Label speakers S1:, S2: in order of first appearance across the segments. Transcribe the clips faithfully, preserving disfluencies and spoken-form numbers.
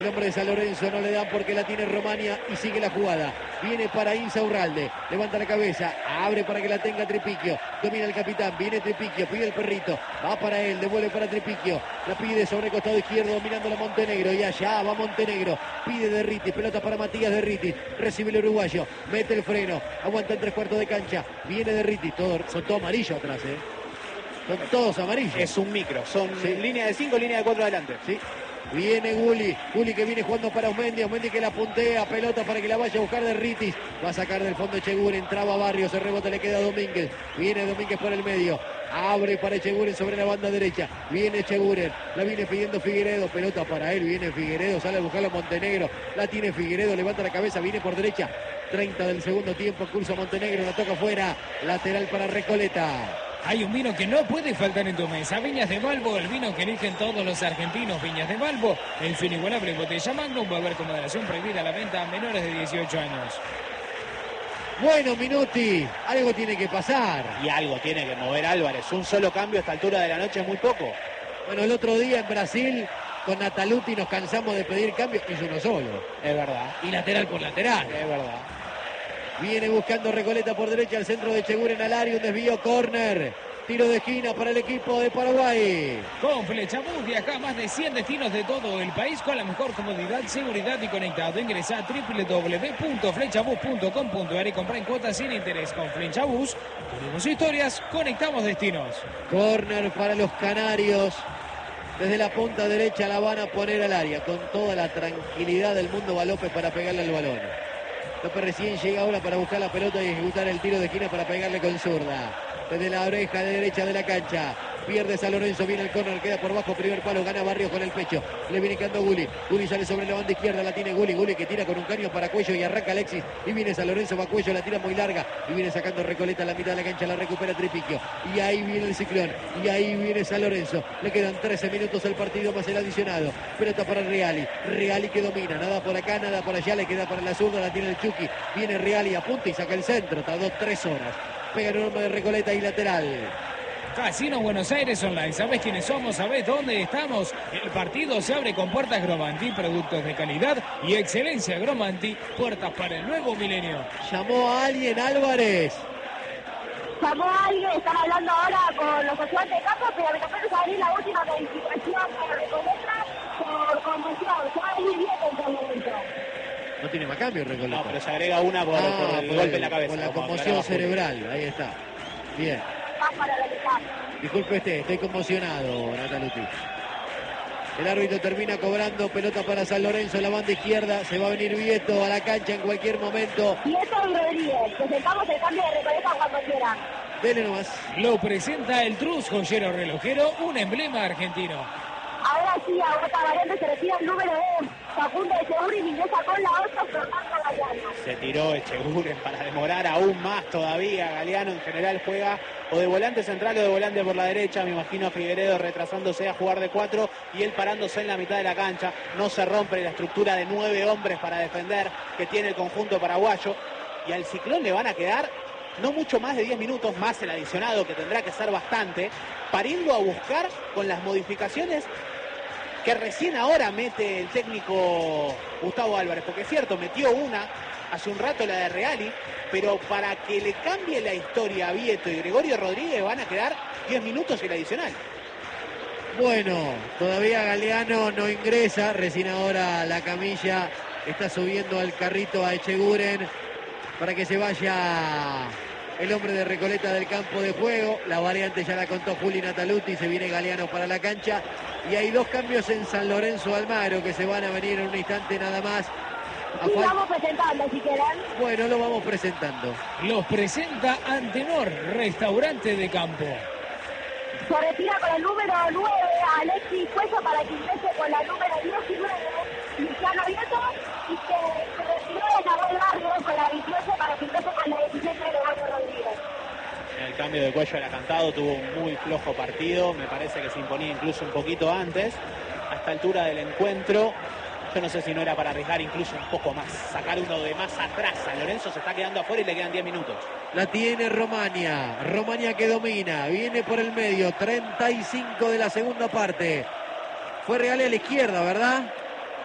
S1: El hombre de San Lorenzo no le dan porque la tiene Romania y sigue la jugada. Viene para Insaurralde, levanta la cabeza, abre para que la tenga Tripiquio. Domina el capitán, viene Tripiquio, pide el perrito, va para él, devuelve para Tripiquio. La pide sobre el costado izquierdo, dominando la Montenegro. Y allá va Montenegro, pide Derritis, pelota para Matías Derritis. Recibe el uruguayo, mete el freno, aguanta en tres cuartos de cancha. Viene Derritis, todo, son todos amarillos atrás, ¿eh? Son todos amarillos.
S2: Es un micro, son sí. Línea de cinco, línea de cuatro adelante.
S1: Sí. Viene Gulli, Gulli que viene jugando para Osmendi, Osmendi que la puntea, pelota para que la vaya a buscar Derritis, va a sacar del fondo Echeguren, entraba Barrios, el rebote le queda a Domínguez, viene Domínguez por el medio, abre para Echeguren sobre la banda derecha, viene Echeguren, la viene pidiendo Figueredo, pelota para él, viene Figueredo, sale a buscarlo a Montenegro, la tiene Figueredo, levanta la cabeza, viene por derecha, treinta del segundo tiempo, curso Montenegro, la toca afuera, lateral para Recoleta.
S3: Hay un vino que no puede faltar en tu mesa. Viñas de Balbo, el vino que eligen todos los argentinos. Viñas de Balbo, en su inigualable botella Magnum. Va a haber con moderación prohibida la venta a menores de dieciocho años.
S1: Bueno, Minuti, algo tiene que pasar.
S2: Y algo tiene que mover Álvarez. Un solo cambio a esta altura de la noche es muy poco.
S1: Bueno, el otro día en Brasil, con Nataluti nos cansamos de pedir cambios. Hizo uno solo.
S2: Es verdad.
S1: Y lateral por lateral.
S2: Es verdad.
S1: Viene buscando Recoleta por derecha al centro de Echeguren al área, un desvío, córner. Tiro de esquina para el equipo de Paraguay.
S3: Con Flechabús viaja a más de cien destinos de todo el país con la mejor comodidad, seguridad y conectado. Ingresa a doble u doble u doble u punto flechabús punto com punto a r y compra en cuotas sin interés. Con Flechabús, tenemos historias, conectamos destinos.
S1: Córner para los canarios. Desde la punta derecha la van a poner al área con toda la tranquilidad del mundo. Va López para pegarle al balón. López recién llega ahora para buscar la pelota y ejecutar el tiro de esquina para pegarle con zurda. Desde la oreja de derecha de la cancha. Pierde San Lorenzo, viene el córner, queda por bajo, primer palo, gana Barrios con el pecho. Le viene quedando Gulli. Gulli sale sobre la banda izquierda, la tiene Gulli. Gulli que tira con un caño para Cuello y arranca Alexis. Y viene San Lorenzo, va Cuello, la tira muy larga. Y viene sacando Recoleta a la mitad de la cancha, la recupera Tripiquio. Y ahí viene el ciclón. Y ahí viene San Lorenzo. Le quedan trece minutos al partido más el adicionado. Pelota para Reali. Reali que domina. Nada por acá, nada por allá. Le queda para la zurda, la tiene el Chucky. Viene Reali, apunta y saca el centro. Tardó tres horas. Pega el nombre de Recoleta y lateral.
S3: Casino Buenos Aires Online. ¿Sabés quiénes somos? ¿Sabés dónde estamos? El partido se abre con puertas Gromanti, productos de calidad y excelencia Gromanti, puertas para el nuevo milenio.
S1: ¿Llamó a alguien, Álvarez?
S4: Llamó a alguien, están hablando ahora con los ayudantes de campo, pero me tocó salir la última verificación de Recoleta por conmoción. Se va a venir bien en este momento.
S1: No tiene más cambio Recoleta.
S2: No, pero se agrega una por,
S1: ah,
S2: por el
S1: por
S2: golpe
S1: el,
S2: en la cabeza.
S1: Por la conmoción cerebral, ahí está. Bien. Disculpe usted, estoy conmocionado, Nataluti. El árbitro termina cobrando, pelota para San Lorenzo en la banda izquierda. Se va a venir Vieto a la cancha en cualquier momento.
S4: Vieto y Rodríguez, presentamos el cambio de Recoleta cuando quieran.
S1: Dele nomás.
S3: Lo presenta el Trus Joyero Relojero, un emblema argentino.
S4: Ahora sí, a otra variante se retira el número de Facundo Echeguren y ingresa con la otra Fernando Galeano.
S2: Se tiró Echeguren para demorar aún más todavía. Galeano en general juega o de volante central o de volante por la derecha. Me imagino a Figueredo retrasándose a jugar de cuatro y él parándose en la mitad de la cancha. No se rompe la estructura de nueve hombres para defender que tiene el conjunto paraguayo. Y al Ciclón le van a quedar no mucho más de diez minutos más el adicionado, que tendrá que ser bastante, para irlo a buscar con las modificaciones que recién ahora mete el técnico Gustavo Álvarez, porque es cierto, metió una hace un rato, la de Reali, pero para que le cambie la historia a Vieto y Gregorio Rodríguez van a quedar diez minutos y el adicional.
S1: Bueno, todavía Galeano no ingresa, recién ahora la camilla está subiendo al carrito a Echeguren para que se vaya el hombre de Recoleta del campo de juego. La variante ya la contó Juli Nataluti, se viene Galeano para la cancha. Y hay dos cambios en San Lorenzo Almagro que se van a venir en un instante nada más.
S4: Sí, fal... vamos presentando si quieren.
S1: Bueno, lo vamos presentando.
S3: Los presenta Antenor, restaurante de campo.
S4: Se retira con el número nueve Alexis Cuello para que ingrese con la número diecinueve Luciano Vieto, y que se retiró de Nahuel Barrios con la veintiocho para que ingrese con la diecisiete Gregorio Rodríguez.
S2: El cambio de Cuello era cantado, tuvo un muy flojo partido, me parece que se imponía incluso un poquito antes. A esta altura del encuentro, yo no sé si no era para arriesgar incluso un poco más, sacar uno de más atrás. San Lorenzo se está quedando afuera y le quedan diez minutos.
S1: La tiene Romania, Romania que domina, viene por el medio, treinta y cinco de la segunda parte. Fue Real a la izquierda, ¿verdad?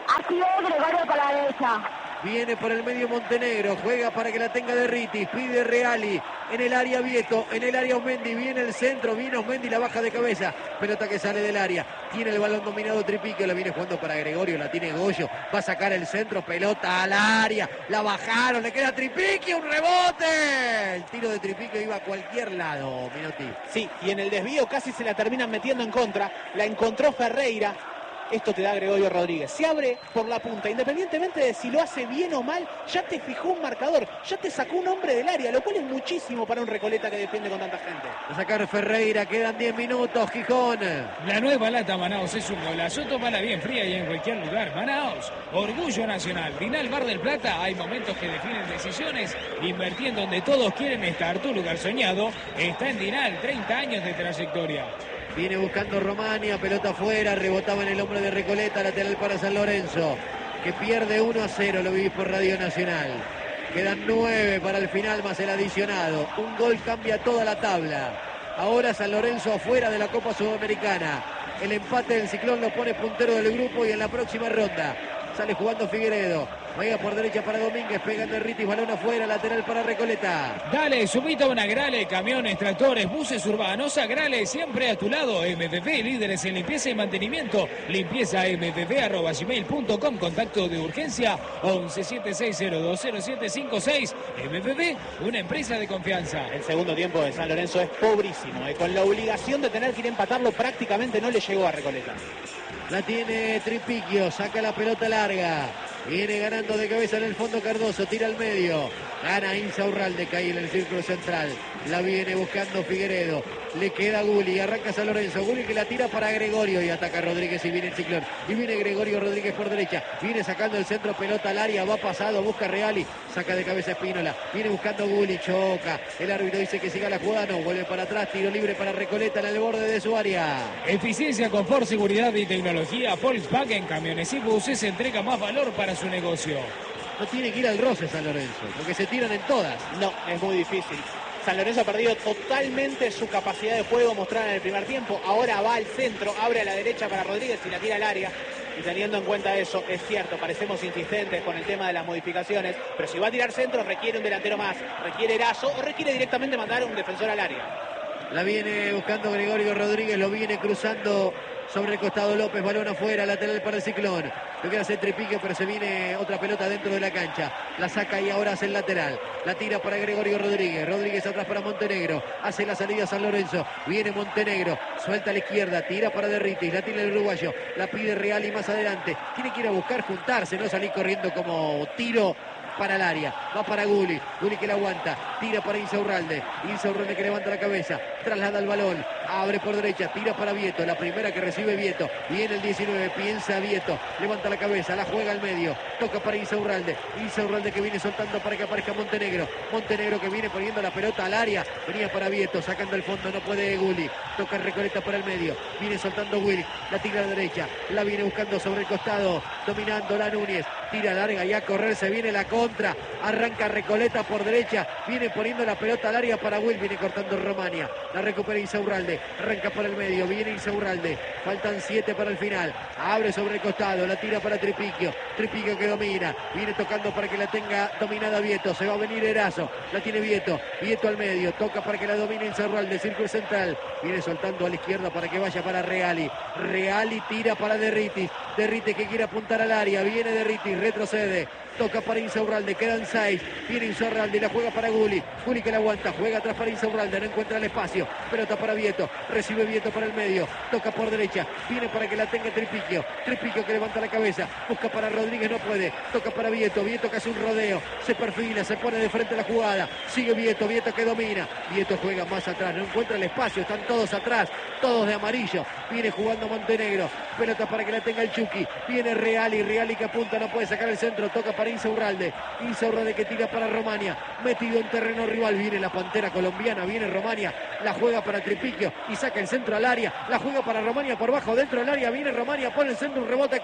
S4: Así es, Gregorio por la derecha.
S1: Viene por el medio Montenegro, juega para que la tenga Derritis, pide Reali, en el área Vieto, en el área Osmendi, viene el centro, viene Osmendi, la baja de cabeza, pelota que sale del área, tiene el balón dominado Tripiquio, la viene jugando para Gregorio, la tiene Goyo, va a sacar el centro, pelota al área, la bajaron, le queda Tripiquio, un rebote, el tiro de Tripiquio iba a cualquier lado, Menotti.
S2: Sí, y en el desvío casi se la terminan metiendo en contra, la encontró Ferreira. Esto te da Gregorio Rodríguez. Se abre por la punta, independientemente de si lo hace bien o mal, ya te fijó un marcador, ya te sacó un hombre del área, lo cual es muchísimo para un Recoleta que defiende con tanta gente.
S1: A sacar Ferreira, quedan diez minutos, Gijón.
S3: La nueva lata Manaos es un golazo, tómala bien fría y en cualquier lugar. Manaos, orgullo nacional. Vinal Bar del Plata, hay momentos que definen decisiones. Invertí en donde todos quieren estar. Tu lugar soñado está en Dinal, treinta años de trayectoria.
S1: Viene buscando Romania, pelota afuera, rebotaba en el hombro de Recoleta, lateral para San Lorenzo, que pierde uno a cero, lo vivís por Radio Nacional. Quedan nueve para el final más el adicionado. Un gol cambia toda la tabla. Ahora San Lorenzo afuera de la Copa Sudamericana. El empate del Ciclón lo pone puntero del grupo y en la próxima ronda sale jugando Figueredo. Vaya por derecha para Domínguez, pega en Derritis, balón afuera, lateral para Recoleta.
S3: Dale, subite a una Grale, camiones, tractores, buses urbanos, a Grale siempre a tu lado. M V P, líderes en limpieza y mantenimiento. Limpieza m v p arroba gmail punto com, contacto de urgencia once siete seis cero dos cero siete cinco seis. M V P, una empresa de confianza.
S2: El segundo tiempo de San Lorenzo es pobrísimo, eh. Con la obligación de tener que ir a empatarlo, prácticamente no le llegó a Recoleta.
S1: La tiene Tripiquio, saca la pelota larga. Viene ganando de cabeza en el fondo Cardoso, tira al medio. Gana Insaurralde, cae en el círculo central. La viene buscando Figueredo. Le queda Gulli, arranca San Lorenzo. Gulli que la tira para Gregorio y ataca Rodríguez y viene el Ciclón. Y viene Gregorio Rodríguez por derecha. Viene sacando el centro, pelota al área, va pasado, busca Reali. Saca de cabeza Espínola. Viene buscando Gulli, choca. El árbitro dice que siga la jugada, no, vuelve para atrás. Tiro libre para Recoleta en el borde de su área.
S3: Eficiencia, confort, seguridad y tecnología. Volkswagen, camiones y buses, entrega más valor para su negocio.
S1: No tiene que ir al roce San Lorenzo, porque se tiran en todas.
S2: No, es muy difícil. San Lorenzo ha perdido totalmente su capacidad de juego mostrada en el primer tiempo. Ahora va al centro, abre a la derecha para Rodríguez y la tira al área. Y teniendo en cuenta eso, es cierto, parecemos insistentes con el tema de las modificaciones, pero si va a tirar centro requiere un delantero más, requiere Erazo o requiere directamente mandar un defensor al área.
S1: La viene buscando Gregorio Rodríguez, lo viene cruzando sobre el costado López, balón afuera, lateral para el Ciclón. Lo que hace Tripiquio, pero se viene otra pelota dentro de la cancha. La saca y ahora hace el lateral. La tira para Gregorio Rodríguez. Rodríguez atrás para Montenegro. Hace la salida San Lorenzo. Viene Montenegro. Suelta a la izquierda. Tira para Derritis. La tira el uruguayo. La pide Real y más adelante. Tiene que ir a buscar juntarse, no salir corriendo como tiro para el área, va para Gulli, Gulli que la aguanta, tira para Insaurralde, Insaurralde que levanta la cabeza, traslada el balón, abre por derecha, tira para Vieto, la primera que recibe Vieto, viene el diecinueve, piensa Vieto, levanta la cabeza, la juega al medio, toca para Insaurralde, Insaurralde que viene soltando para que aparezca Montenegro, Montenegro que viene poniendo la pelota al área, venía para Vieto, sacando el fondo, no puede Gulli, toca Recoleta por el medio, viene soltando Willy, la tira a la derecha, la viene buscando sobre el costado, dominando la Núñez, tira larga y a correr, se viene la contra, arranca Recoleta por derecha, viene poniendo la pelota al área para Will, viene cortando Romania, la recupera Insaurralde, arranca por el medio, viene Insaurralde, faltan siete para el final, abre sobre el costado, la tira para Tripiquio, Tripiquio que domina, viene tocando para que la tenga dominada Vieto, se va a venir Erazo, la tiene Vieto, Vieto al medio, toca para que la domine Insaurralde, círculo central, viene soltando a la izquierda para que vaya para Reali, Reali tira para Derritis, Derritis que quiere apuntar al área, viene Derritis, retrocede, toca para Insaurralde, quedan seis, viene Insaurralde y la juega para Gulli, Gulli que la aguanta, juega atrás para Insaurralde, no encuentra el espacio, pelota para Vieto, recibe Vieto para el medio, toca por derecha, viene para que la tenga Tripiquio, Tripiquio que levanta la cabeza, busca para Rodríguez, no puede, toca para Vieto, Vieto que hace un rodeo, se perfila, se pone de frente a la jugada, sigue Vieto, Vieto que domina, Vieto juega más atrás, no encuentra el espacio, están todos atrás, todos de amarillo, viene jugando Montenegro, pelota para que la tenga el Chucky, viene Reali, Reali que apunta, no puede sacar el centro, toca para Insaurralde, Insaurralde que tira para Romania, metido en terreno rival, viene la Pantera colombiana, viene Romania, la juega para Tripiquio y saca el centro al área, la juega para Romania por bajo, dentro del área, viene Romania, pone el centro, un rebote,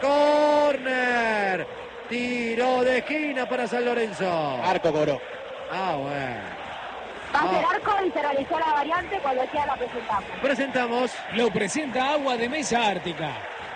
S1: córner, tiro de esquina para San Lorenzo.
S2: Arco cobró.
S1: Ah, bueno.
S4: Va a ser
S1: Ah.
S4: arco y se realizó la variante cuando ya la presentamos.
S1: Presentamos.
S3: Lo presenta Agua de Mesa Ártica.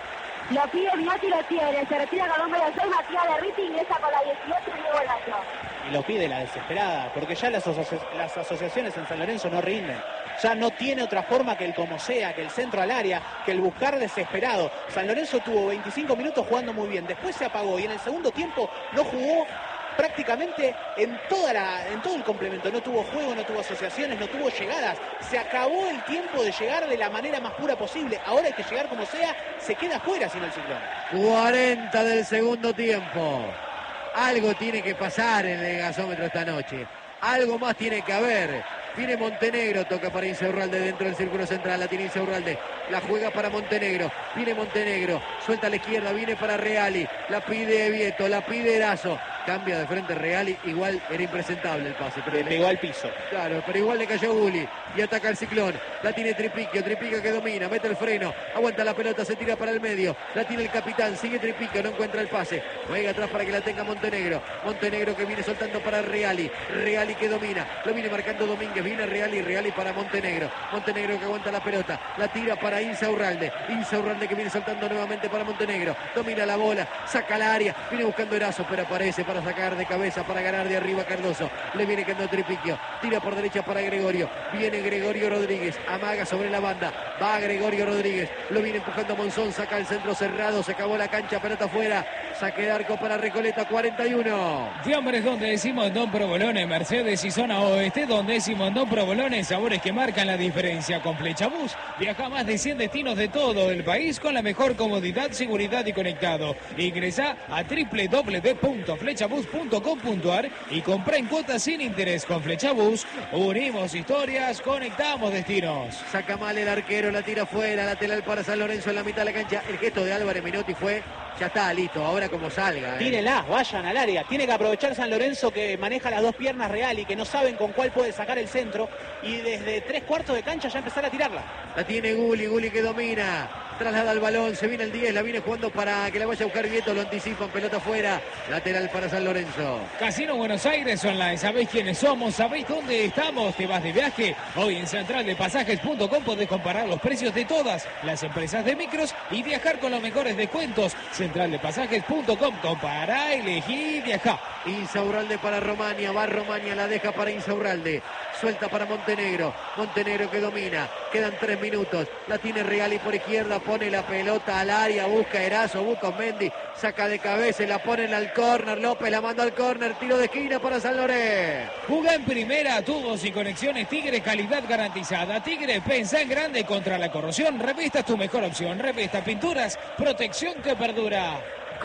S4: Lo pide Minotti, lo tiene. Se retira con el número seis, Matías de Riti, ingresa con la dieciocho, Diego Gallo.
S2: Y lo pide la desesperada, porque ya las, asoci las asociaciones en San Lorenzo no rinden. Ya no tiene otra forma que el como sea, que el centro al área, que el buscar desesperado. San Lorenzo tuvo veinticinco minutos jugando muy bien, después se apagó y en el segundo tiempo no jugó prácticamente en, toda la, en todo el complemento. No tuvo juego, no tuvo asociaciones, no tuvo llegadas. Se acabó el tiempo de llegar de la manera más pura posible. Ahora hay que llegar como sea, se queda fuera sin el Ciclón.
S1: cuarenta del segundo tiempo. Algo tiene que pasar en el gasómetro esta noche. Algo más tiene que haber. Viene Montenegro, toca para Insaurralde dentro del círculo central, la tiene Insaurralde, la juega para Montenegro, viene Montenegro, suelta a la izquierda, viene para Reali, la pide Vieto, la pide Erazo, cambia de frente Reali, igual era impresentable el pase. Pero
S2: le pegó al piso.
S1: Claro, pero igual le cayó Gulli y ataca el Ciclón, la tiene Tripiquio, Tripiquio que domina, mete el freno, aguanta la pelota, se tira para el medio, la tiene el capitán, sigue Tripiquio, no encuentra el pase, juega atrás para que la tenga Montenegro, Montenegro que viene soltando para Reali, Reali que domina, lo viene marcando Domínguez, viene Reali, Reali para Montenegro, Montenegro que aguanta la pelota, la tira para Insaurralde, Insaurralde que viene soltando nuevamente para Montenegro, domina la bola, saca al área, viene buscando Erazo, pero aparece para sacar de cabeza, para ganar de arriba Cardoso, le viene quedando Tripiquio, tira por derecha para Gregorio, viene Gregorio Rodríguez, amaga sobre la banda, va Gregorio Rodríguez, lo viene empujando Monzón, saca el centro cerrado, se acabó la cancha, pelota afuera, saque de arco para Recoleta, cuarenta y uno.
S3: Fiambres donde decimos Don Provolone, Mercedes y zona oeste, donde decimos Don Provolone, sabores que marcan la diferencia. Con Flechabús viaja a más de cien destinos de todo el país con la mejor comodidad, seguridad y conectado. Ingresa a doble u doble u doble u punto flechabús punto com punto a r y compra en cuotas sin interés. Con Flechabús unimos historias, conectamos destinos.
S1: Saca mal el arquero, la tira fuera, lateral para San Lorenzo en la mitad de la cancha. El gesto de Álvarez Menotti fue, ya está, listo, ahora como salga. Eh.
S2: Tírenla, vayan al área. Tiene que aprovechar San Lorenzo que maneja las dos piernas Real y que no saben con cuál puede sacar el centro. Y desde tres cuartos de cancha ya empezar a tirarla.
S1: La tiene Gulli, Gulli que domina. Traslada el balón, se viene el diez, la viene jugando para que la vaya a buscar Vieto, lo anticipan, pelota afuera, lateral para San Lorenzo.
S3: Casino Buenos Aires Online, ¿sabéis quiénes somos? ¿Sabéis dónde estamos? ¿Te vas de viaje? Hoy en central de pasajes punto com podés comparar los precios de todas las empresas de micros y viajar con los mejores descuentos. central de pasajes punto com, compara, elegí, viaja.
S1: Insaurralde para Romania, va Romania, la deja para Insaurralde, suelta para Montenegro, Montenegro que domina, quedan tres minutos, la tiene Reali por izquierda, pone la pelota al área, busca Erazo, busca Mendy, saca de cabeza y la ponen al córner, López la manda al córner, tiro de esquina para San Lorenzo.
S3: Juga en primera, tubos y conexiones Tigre, calidad garantizada. Tigre, pensa en grande contra la corrosión, Revista es tu mejor opción, Revista Pinturas, protección que perdura.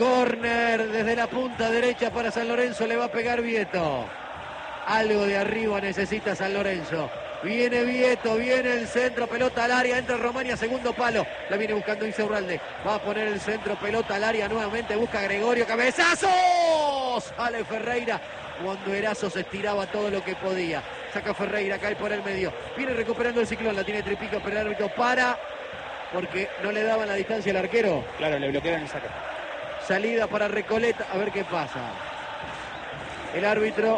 S1: Córner desde la punta derecha para San Lorenzo, le va a pegar Vieto. Algo de arriba necesita San Lorenzo. Viene Vieto, viene el centro, pelota al área, entra Romania, segundo palo. La viene buscando Insaurralde. Va a poner el centro, pelota al área nuevamente, busca Gregorio, cabezazo. Sale Ferreira cuando Erazo se estiraba todo lo que podía. Saca Ferreira, cae por el medio. Viene recuperando el Ciclón, la tiene Tripico, pero el árbitro para porque no le daban la distancia al arquero.
S2: Claro, le bloquearon el saque.
S1: Salida para Recoleta, a ver qué pasa. El árbitro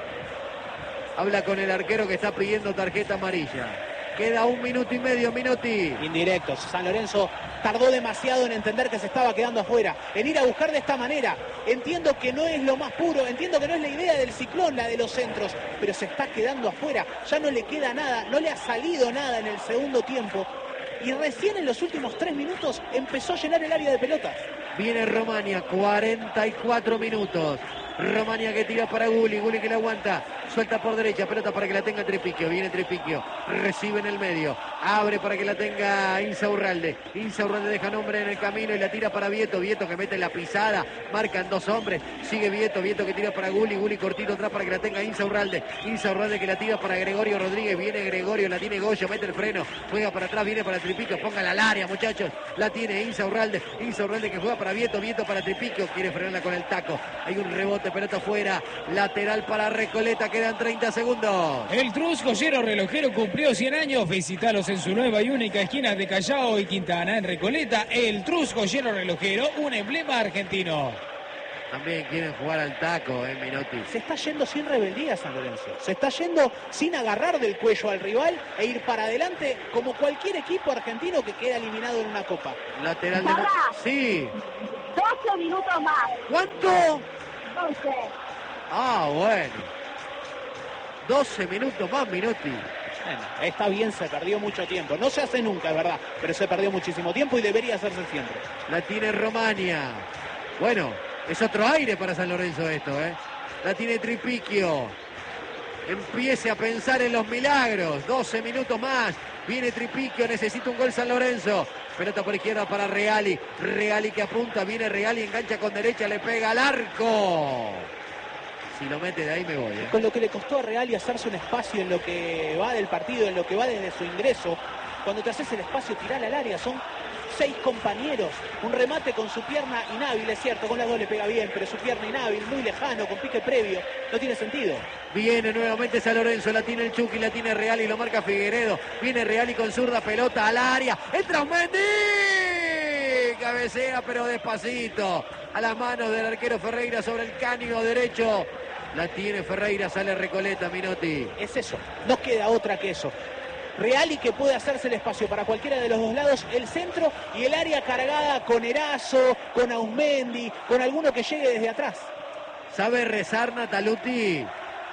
S1: habla con el arquero que está pidiendo tarjeta amarilla. Queda un minuto y medio, Minotti.
S2: Indirectos. San Lorenzo tardó demasiado en entender que se estaba quedando afuera, en ir a buscar de esta manera. Entiendo que no es lo más puro, entiendo que no es la idea del Ciclón, la de los centros, pero se está quedando afuera. Ya no le queda nada, no le ha salido nada en el segundo tiempo. Y recién en los últimos tres minutos empezó a llenar el área de pelotas.
S1: Viene Romania, cuarenta y cuatro minutos. Romania que tira para Gulli, Gulli que la aguanta, suelta por derecha, pelota para que la tenga Tripiquio, viene Tripiquio, recibe en el medio, abre para que la tenga Insaurralde, Insaurralde deja nombre en el camino y la tira para Vieto, Vieto que mete la pisada, marcan dos hombres, sigue Vieto, Vieto que tira para Gulli, Gulli cortito atrás para que la tenga Insaurralde, Insaurralde que la tira para Gregorio Rodríguez, viene Gregorio, la tiene Goyo, mete el freno, juega para atrás, viene para Tripiquio, póngala al área muchachos, la tiene Insaurralde, Insaurralde que juega para Vieto, Vieto para Tripiquio, quiere frenarla con el taco, hay un rebote, pelota afuera, lateral para Recoleta, quedan treinta segundos.
S3: El Trus Joyero Relojero cumplió cien años, visitalos en su nueva y única esquina de Callao y Quintana en Recoleta. El Trus Joyero Relojero, un emblema argentino.
S1: También quieren jugar al taco, eh, Minotti.
S2: Se está yendo sin rebeldía San Lorenzo. Se está yendo sin agarrar del cuello al rival e ir para adelante como cualquier equipo argentino que queda eliminado en una copa.
S1: Lateral de... Sí.
S4: doce minutos más.
S1: ¿Cuánto?
S4: doce.
S1: Ah, bueno. doce minutos más, Minotti.
S2: Bueno, está bien, se perdió mucho tiempo. No se hace nunca, es verdad, pero se perdió muchísimo tiempo y debería hacerse siempre.
S1: La tiene Romania. Bueno, es otro aire para San Lorenzo esto, ¿eh? La tiene Tripiquio. Empiece a pensar en los milagros. doce minutos más. Viene Tripiquio, necesita un gol San Lorenzo. Pelota por izquierda para Reali. Reali que apunta, viene Reali, engancha con derecha, le pega al arco. Si lo mete de ahí me voy, ¿eh?
S2: Con lo que le costó a Reali hacerse un espacio en lo que va del partido, en lo que va desde su ingreso. Cuando te haces el espacio, tirala al área. Son seis compañeros. Un remate con su pierna inhábil, es cierto. Con las dos le pega bien, pero su pierna inhábil, muy lejano, con pique previo. No tiene sentido.
S1: Viene nuevamente San Lorenzo, la tiene el Chucky, la tiene Reali, lo marca Figueredo. Viene Reali con zurda, pelota al área. ¡Entra Mendy! Cabecea, pero despacito. A las manos del arquero Ferreira sobre el caño derecho. La tiene Ferreira, sale Recoleta, Minotti.
S2: Es eso, no queda otra que eso. Reali que puede hacerse el espacio para cualquiera de los dos lados, el centro y el área cargada con Erazo, con Ausmendi, con alguno que llegue desde atrás.
S1: ¿Sabe rezar Nataluti?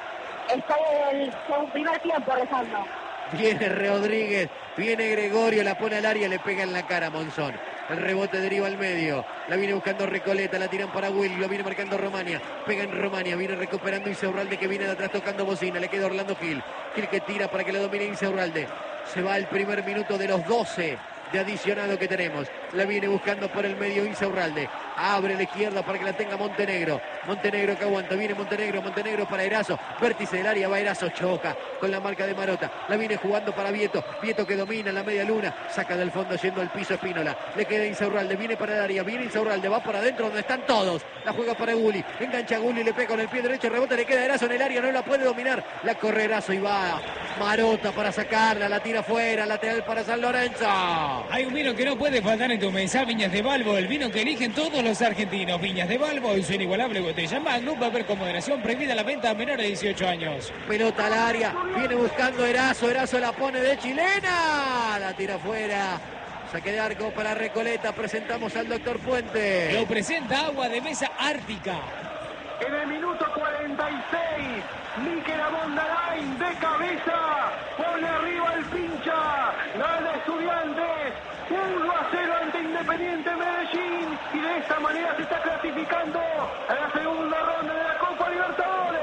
S4: Está en el primer tiempo rezando.
S1: Viene Rodríguez, viene Gregorio, la pone al área, le pega en la cara a Monzón. El rebote deriva al medio. La viene buscando Recoleta, la tiran para Will, lo viene marcando Romania. Pega en Romania, viene recuperando Insaurralde que viene de atrás tocando bocina. Le queda Orlando Gil. Gil que tira para que la domine Insaurralde. Se va el primer minuto de los doce de adicionado que tenemos. La viene buscando por el medio Insaurralde. Abre la izquierda para que la tenga Montenegro. Montenegro que aguanta. Viene Montenegro. Montenegro para Erazo. Vértice del área. Va Erazo. Choca con la marca de Marota. La viene jugando para Vieto. Vieto que domina en la media luna. Saca del fondo yendo al piso Espínola. Le queda Insaurralde. Viene para el área. Viene Insaurralde. Va para adentro donde están todos. La juega para Guli. Engancha Guli. Le pega con el pie derecho. Rebote. Le queda Erazo en el área. No la puede dominar. La corre Erazo y va Marota para sacarla. La tira fuera. Lateral para San Lorenzo.
S3: Hay un vino que no puede faltar en tu mesa, Viñas de Balbo, el vino que eligen todos los argentinos. Viñas de Balbo y su inigualable botella Magnum, va a haber con moderación, prohibida la venta a menores de dieciocho años.
S1: Pelota al área, viene buscando Erazo, Erazo la pone de chilena, la tira fuera. Saque de arco para Recoleta, presentamos al doctor Puente.
S3: Lo presenta Agua de Mesa Ártica.
S5: En el minuto cuarenta y seis, Mikel Amondarain de cabeza, pone arriba el pincha, gana Estudiantes, uno a cero ante Independiente Medellín, y de esta manera se está clasificando a la segunda ronda de la Copa Libertadores.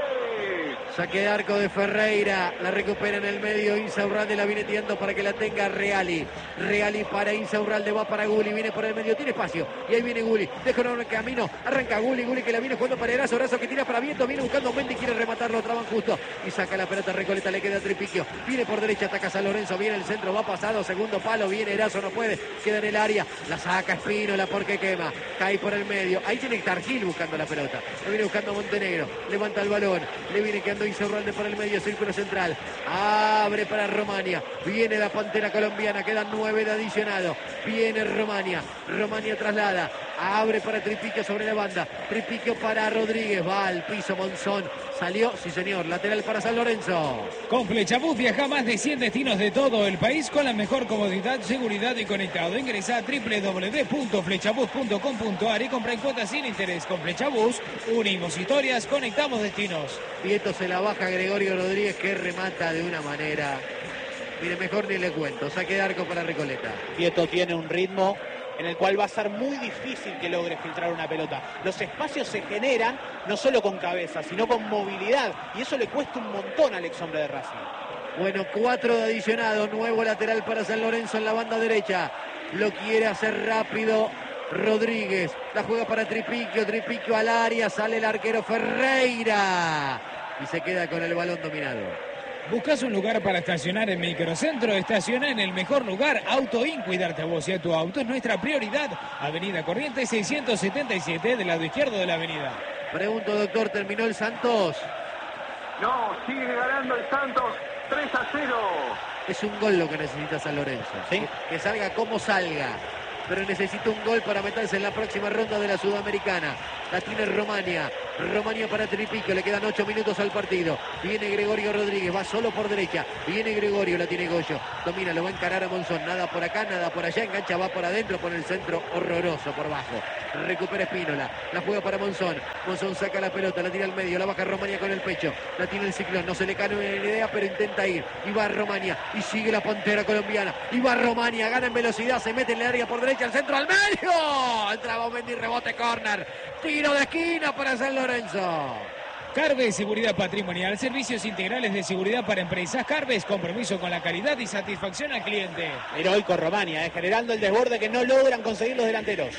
S1: Saque de arco de Ferreira, la recupera en el medio, Insaurralde la viene tirando para que la tenga Reali. Reali para Insaurralde, va para Guli, viene por el medio, tiene espacio, y ahí viene Guli, deja un camino, arranca Guli, Guli que la viene jugando para Erazo, Erazo que tira para Vieto, viene buscando a Mendy, quiere rematarlo, traban justo, y saca la pelota Recoleta, le queda Tripiquio, viene por derecha, ataca San Lorenzo, viene el centro, va pasado, segundo palo, viene Erazo, no puede, queda en el área, la saca Espínola porque quema, cae por el medio, ahí tiene que estar Gil buscando la pelota, lo viene buscando Montenegro, levanta el balón, le viene quedando Insaurralde por el medio, círculo central, abre para Romania, viene la Pantera colombiana, quedan nueve de adicionado, viene Romania, Romania traslada, abre para Tripiquio sobre la banda, Tripiquio para Rodríguez, va al piso Monzón, salió, sí señor, lateral para San Lorenzo.
S3: Con Flechabús viaja a más de cien destinos de todo el país con la mejor comodidad, seguridad y conectado. Ingresa a doble u doble u doble u punto flechabús punto com punto a r y compra en cuotas sin interés. Con Flechabús unimos historias, conectamos destinos.
S1: Vieto se la baja Gregorio Rodríguez que remata de una manera, mire, mejor ni le cuento, saque de arco para Recoleta.
S2: Vieto tiene un ritmo en el cual va a ser muy difícil que logre filtrar una pelota. Los espacios se generan no solo con cabeza, sino con movilidad, y eso le cuesta un montón al ex hombre de Racing.
S1: Bueno, cuatro de adicionado, nuevo lateral para San Lorenzo en la banda derecha. Lo quiere hacer rápido Rodríguez. La juega para Tripiquio, Tripiquio al área, sale el arquero Ferreira y se queda con el balón dominado.
S3: ¿Buscas un lugar para estacionar en Microcentro? Estaciona en el mejor lugar. Autoin, cuidarte a vos y a tu auto es nuestra prioridad. Avenida Corrientes seiscientos setenta y siete, del lado izquierdo de la avenida.
S1: Pregunto, doctor, ¿terminó el Santos?
S5: No, sigue ganando el Santos tres a cero.
S1: Es un gol lo que necesita San Lorenzo.
S2: ¿Sí?
S1: Que, que salga como salga. pero necesita un gol para meterse en la próxima ronda de la Sudamericana. La tiene Romania. Romania para Tripiquio, le quedan ocho minutos al partido. Viene Gregorio Rodríguez, va solo por derecha. Viene Gregorio, la tiene Goyo. Domina, lo va a encarar a Monzón. Nada por acá, nada por allá. Engancha, va por adentro, pone el centro horroroso por bajo. Recupera Espínola, la juega para Monzón. Monzón saca la pelota, la tira al medio, la baja Romania con el pecho. La tiene el Ciclón, no se le cae una idea, pero intenta ir. Y va Romania, y sigue la Pantera colombiana. Y va Romania, gana en velocidad, se mete en el área por derecha, el centro al medio. Entra Baumendi, rebote, córner. Tiro de esquina para San Lorenzo.
S3: Carves, seguridad patrimonial, servicios integrales de seguridad para empresas. Carves, compromiso con la calidad y satisfacción al cliente.
S2: Heroico Romania, eh, generando el desborde que no logran conseguir los delanteros.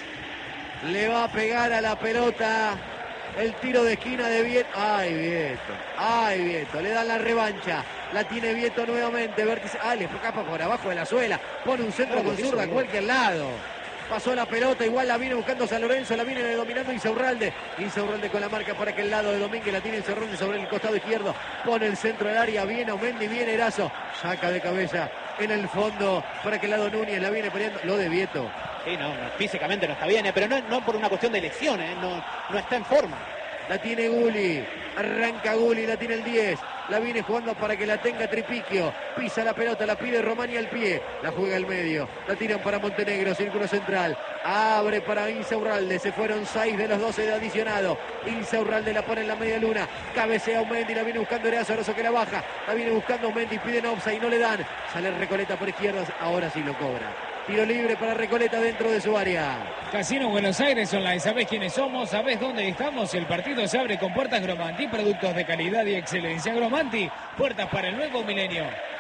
S1: Le va a pegar a la pelota el tiro de esquina de Vieto. Ay, Vieto. Ay, Vieto. Le dan la revancha. La tiene Vieto nuevamente. Vértice. Ah, le escapa por abajo de la suela. Pone un centro con zurda a cualquier lado. Pasó la pelota, igual la viene buscando San Lorenzo, la viene dominando Insaurralde. Insaurralde con la marca para aquel lado de Domínguez, la tiene Insaurralde sobre el costado izquierdo. Pone el centro del área, viene Aumendi, viene Erazo. Saca de cabeza en el fondo para aquel lado Núñez, la viene peleando. Lo de Vieto.
S2: Sí, no, no, físicamente no está bien, eh, pero no, no por una cuestión de lesiones, eh, no, no está en forma.
S1: La tiene Gulli, arranca Gulli, la tiene el diez, la viene jugando para que la tenga Tripiquio, pisa la pelota, la pide Romania al pie, la juega al medio, la tiran para Montenegro, círculo central, abre para Insaurralde, se fueron seis de los doce de adicionado, Insaurralde la pone en la media luna, cabecea Aumendi, la viene buscando Erazo, Erazo que la baja, la viene buscando Aumendi, piden offside y no le dan, sale Recoleta por izquierda, ahora sí lo cobra. Tiro libre para Recoleta dentro de su área.
S3: Casino Buenos Aires Online. ¿Sabés quiénes somos? ¿Sabés dónde estamos? El partido se abre con puertas Gromanti. Productos de calidad y excelencia. Gromanti. Puertas para el nuevo milenio.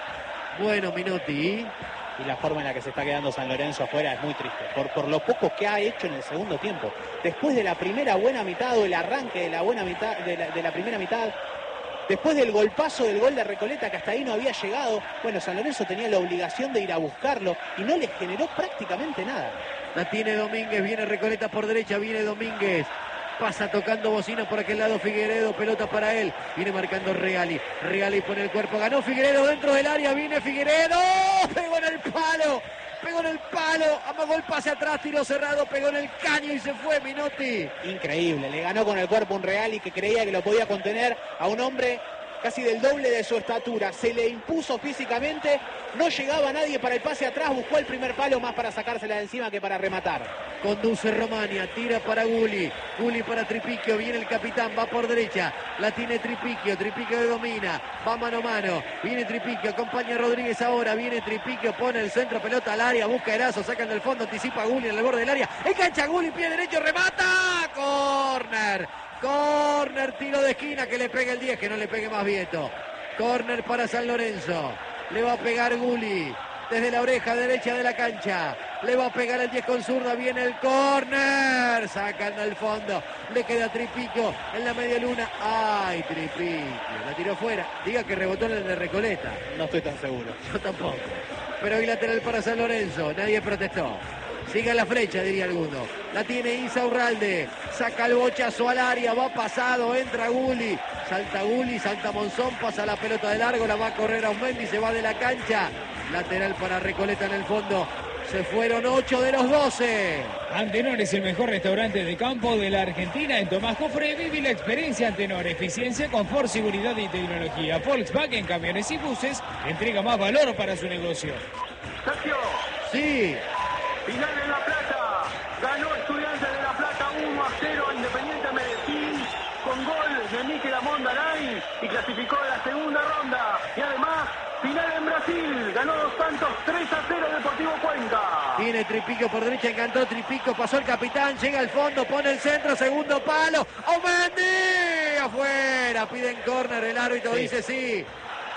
S1: Bueno, Minotti.
S2: Y la forma en la que se está quedando San Lorenzo afuera es muy triste. Por, por lo poco que ha hecho en el segundo tiempo. Después de la primera buena mitad o el arranque de la buena mitad de la, de la primera mitad. Después del golpazo del gol de Recoleta, que hasta ahí no había llegado, bueno, San Lorenzo tenía la obligación de ir a buscarlo y no les generó prácticamente nada.
S1: La tiene Domínguez, viene Recoleta por derecha, viene Domínguez. Pasa tocando bocina por aquel lado Figueredo, pelota para él. Viene marcando Reali. Reali pone el cuerpo, ganó Figueredo dentro del área, viene Figueredo. Pegó en el palo, pegó en el palo, amagó el pase atrás, tiro cerrado, pegó en el caño y se fue Minotti.
S2: Increíble, le ganó con el cuerpo un Reali que creía que lo podía contener a un hombre casi del doble de su estatura. Se le impuso físicamente, no llegaba nadie para el pase atrás, buscó el primer palo más para sacársela de encima que para rematar.
S1: Conduce Romania, tira para Gulli, Gulli para Tripiquio, viene el capitán, va por derecha, la tiene Tripiquio, Tripiquio de domina, va mano a mano, viene Tripiquio, acompaña a Rodríguez ahora, viene Tripiquio, pone el centro, pelota al área, busca Erazo, sacan del fondo, anticipa a Gulli en el borde del área, engancha Gulli, pie derecho, remata, córner. Córner, tiro de esquina que le pega el diez, que no le pegue más Vieto. Córner para San Lorenzo. Le va a pegar Gulli desde la oreja derecha de la cancha. Le va a pegar el diez con zurda. Viene el córner. Sacan al fondo. Le queda Tripiquio en la media luna. ¡Ay, Tripiquio! La tiró fuera. Diga que rebotó en el de Recoleta.
S2: No estoy tan seguro.
S1: Yo tampoco. Pero hay lateral para San Lorenzo. Nadie protestó. Sigue la flecha, diría alguno. La tiene Insaurralde. Saca el bochazo al área. Va pasado. Entra Gulli. Salta Gulli. Salta Monzón. Pasa la pelota de largo. La va a correr Aumendi. Se va de la cancha. Lateral para Recoleta en el fondo. Se fueron ocho de los doce.
S3: Antenor es el mejor restaurante de campo de la Argentina. En Tomás Jofre vive la experiencia Antenor. Eficiencia, confort, seguridad y tecnología. Volkswagen, camiones y buses. Entrega más valor para su negocio.
S5: Sergio,
S1: Sí.
S5: final en La Plata. Ganó Estudiantes de La Plata uno a cero a Independiente Medellín con gol de Mikel Amondarain y clasificó a la segunda ronda. Y además, final en Brasil. Ganó Dos Santos tres a cero Deportivo Cuenca.
S1: Viene Tripiquio por derecha, encantó Tripiquio, pasó el capitán, llega al fondo, pone el centro, segundo palo. ¡Aumendi! Afuera, piden córner, el árbitro
S2: Sí.
S1: dice sí.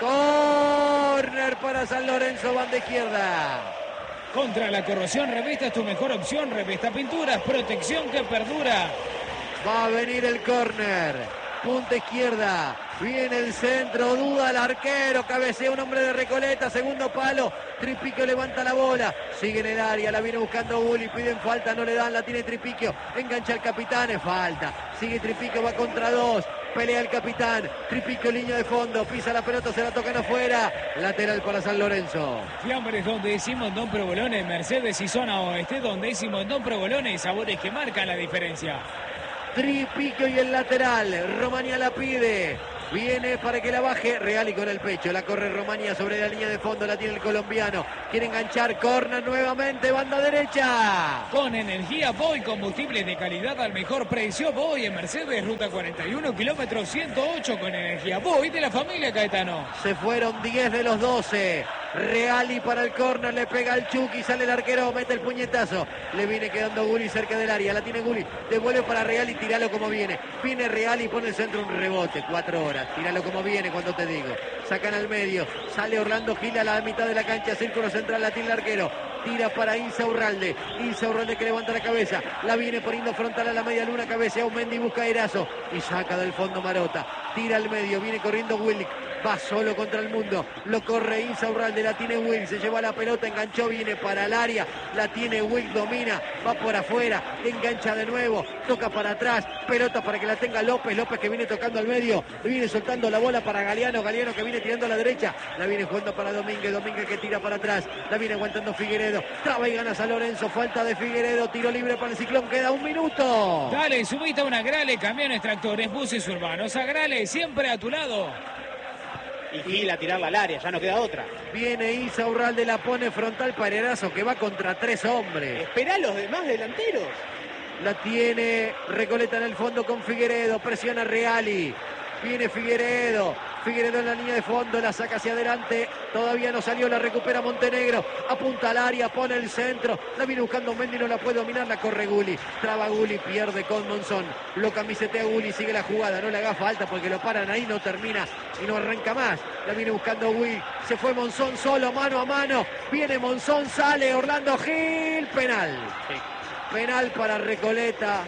S1: Córner para San Lorenzo, banda izquierda.
S3: Contra la corrosión, Revesta es tu mejor opción. Revesta Pinturas, protección que perdura.
S1: Va a venir el córner. Punta izquierda. Viene el centro. Duda el arquero. Cabecea un hombre de Recoleta. Segundo palo. Tripiquio levanta la bola. Sigue en el área. La viene buscando Gulli. Piden falta. No le dan. La tiene Tripiquio. Engancha el capitán. Es falta. Sigue Tripiquio. Va contra dos. pelea el capitán, Tripico línea de fondo, pisa la pelota, se la tocan afuera, lateral para San Lorenzo.
S3: Fiambres donde decimos Don Provolone, Mercedes y zona oeste donde decimos Don Provolone, sabores que marcan la diferencia.
S1: Tripico y el lateral, Romania la pide. Viene para que la baje, Reali con el pecho, la corre Romania sobre la línea de fondo, la tiene el colombiano, quiere enganchar, corner nuevamente, banda derecha.
S3: Con energía Voy, combustibles de calidad al mejor precio, Voy en Mercedes, ruta cuarenta y uno, kilómetro ciento ocho, con energía Voy de la familia Caetano.
S1: Se fueron diez de los doce. Reali para el córner, le pega al Chucky, sale el arquero, mete el puñetazo, le viene quedando Gulli cerca del área, la tiene Gulli, devuelve para Reali, tiralo como viene, viene Reali, pone el centro, un rebote, cuatro horas, tiralo como viene cuando te digo, sacan al medio, sale Orlando Gil a la mitad de la cancha, círculo central, la tiene el arquero, tira para Insaurralde, Insaurralde que levanta la cabeza, la viene poniendo frontal a la media luna, cabecea un Mendy, busca Erazo y saca del fondo Marota, tira al medio, viene corriendo Willick, va solo contra el mundo, lo corre Insaurralde, la tiene Will, se lleva la pelota, enganchó, viene para el área, la tiene Will, domina, va por afuera, engancha de nuevo, toca para atrás, pelota para que la tenga López, López que viene tocando al medio, viene soltando la bola para Galeano, Galeano que viene tirando a la derecha, la viene jugando para Domínguez, Domínguez que tira para atrás, la viene aguantando Figueredo, traba y gana San Lorenzo, falta de Figueredo, tiro libre para el Ciclón, queda un minuto.
S3: Dale, subiste a una Grale, camiones, tractores, buses urbanos, a Grale, siempre a tu lado.
S2: Y Gil a tirarla al área, ya no queda otra.
S1: Viene Insaurralde, la pone frontal para Erazo que va contra tres hombres.
S2: Esperá a los demás delanteros.
S1: La tiene Recoleta en el fondo con Figueredo, presiona Reali. Viene Figueredo, Figueredo en la línea de fondo, la saca hacia adelante, todavía no salió, la recupera Montenegro, apunta al área, pone el centro, la viene buscando Mendy, no la puede dominar, la corre Gulli, traba Gulli, pierde con Monzón, lo camisetea Gulli, sigue la jugada, no le haga falta porque lo paran ahí, no termina y no arranca más, la viene buscando Will, se fue Monzón solo, mano a mano, viene Monzón, sale Orlando Gil, penal,
S2: Sí.
S1: penal para Recoleta.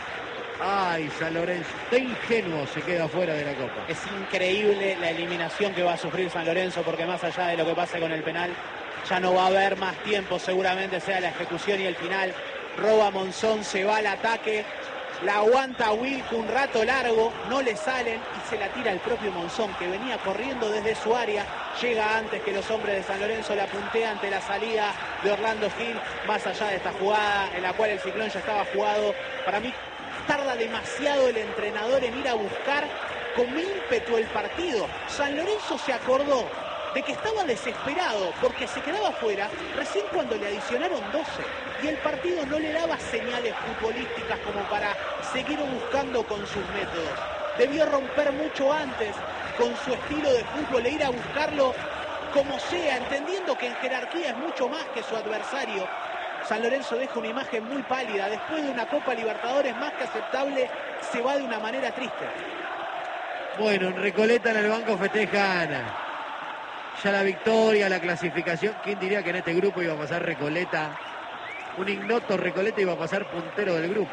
S1: Ay, San Lorenzo, de ingenuo se queda fuera de la Copa.
S2: Es increíble la eliminación que va a sufrir San Lorenzo, porque más allá de lo que pase con el penal, ya no va a haber más tiempo, seguramente sea la ejecución y el final. Roba Monzón, se va al ataque, la aguanta Wilk un rato largo, no le salen y se la tira el propio Monzón, que venía corriendo desde su área, llega antes que los hombres de San Lorenzo, la puntea ante la salida de Orlando Gil, más allá de esta jugada en la cual el Ciclón ya estaba jugado. Para mí tarda demasiado el entrenador en ir a buscar con ímpetu el partido. San Lorenzo se acordó de que estaba desesperado porque se quedaba fuera recién cuando le adicionaron doce y el partido no le daba señales futbolísticas como para seguir buscando con sus métodos. Debió romper mucho antes con su estilo de fútbol e ir a buscarlo como sea, entendiendo que en jerarquía es mucho más que su adversario. San Lorenzo deja una imagen muy pálida. Después de una Copa Libertadores más que aceptable, se va de una manera triste.
S1: Bueno, en Recoleta en el banco festejan ya la victoria, la clasificación. ¿Quién diría que en este grupo iba a pasar Recoleta? Un ignoto Recoleta iba a pasar puntero del grupo.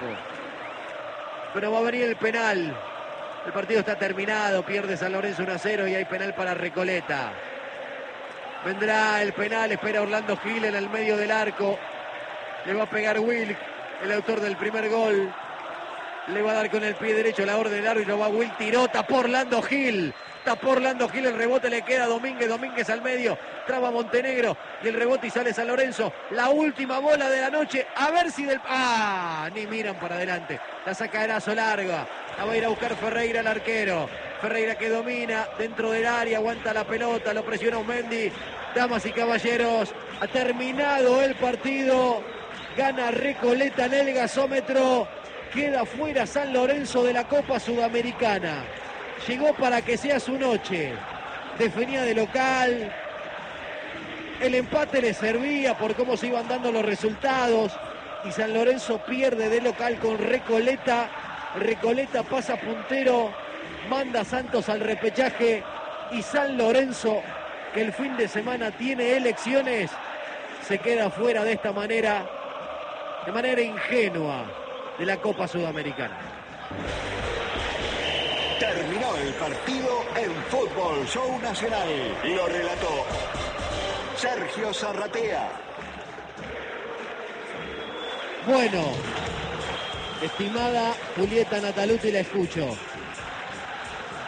S1: Pero va a venir el penal. El partido está terminado, pierde San Lorenzo uno a cero y hay penal para Recoleta. Vendrá el penal, espera Orlando Gil en el medio del arco. Le va a pegar Wilk, el autor del primer gol. Le va a dar con el pie derecho la orden del árbitro. Va Wilk, tiró, tapó Orlando Gil. Tapó Orlando Gil, el rebote le queda a Domínguez. Domínguez al medio, traba Montenegro. Y el rebote y sale San Lorenzo. La última bola de la noche. A ver si del... ¡Ah! Ni miran para adelante. La saca Erazo larga. La va a ir a buscar Ferreira, el arquero. Ferreira que domina dentro del área. Aguanta la pelota, lo presiona Mendy. Damas y caballeros, ha terminado el partido. Gana Recoleta en el gasómetro. Queda fuera San Lorenzo de la Copa Sudamericana. Llegó para que sea su noche. Definía de local. El empate le servía por cómo se iban dando los resultados. Y San Lorenzo pierde de local con Recoleta. Recoleta pasa puntero. Manda a Santos al repechaje. Y San Lorenzo, que el fin de semana tiene elecciones, se queda fuera de esta manera. De manera ingenua de la Copa Sudamericana.
S6: Terminó el partido en Fútbol Show Nacional. Lo relató Sergio Zarratea.
S1: Bueno, estimada Julieta Nataluti, la escucho.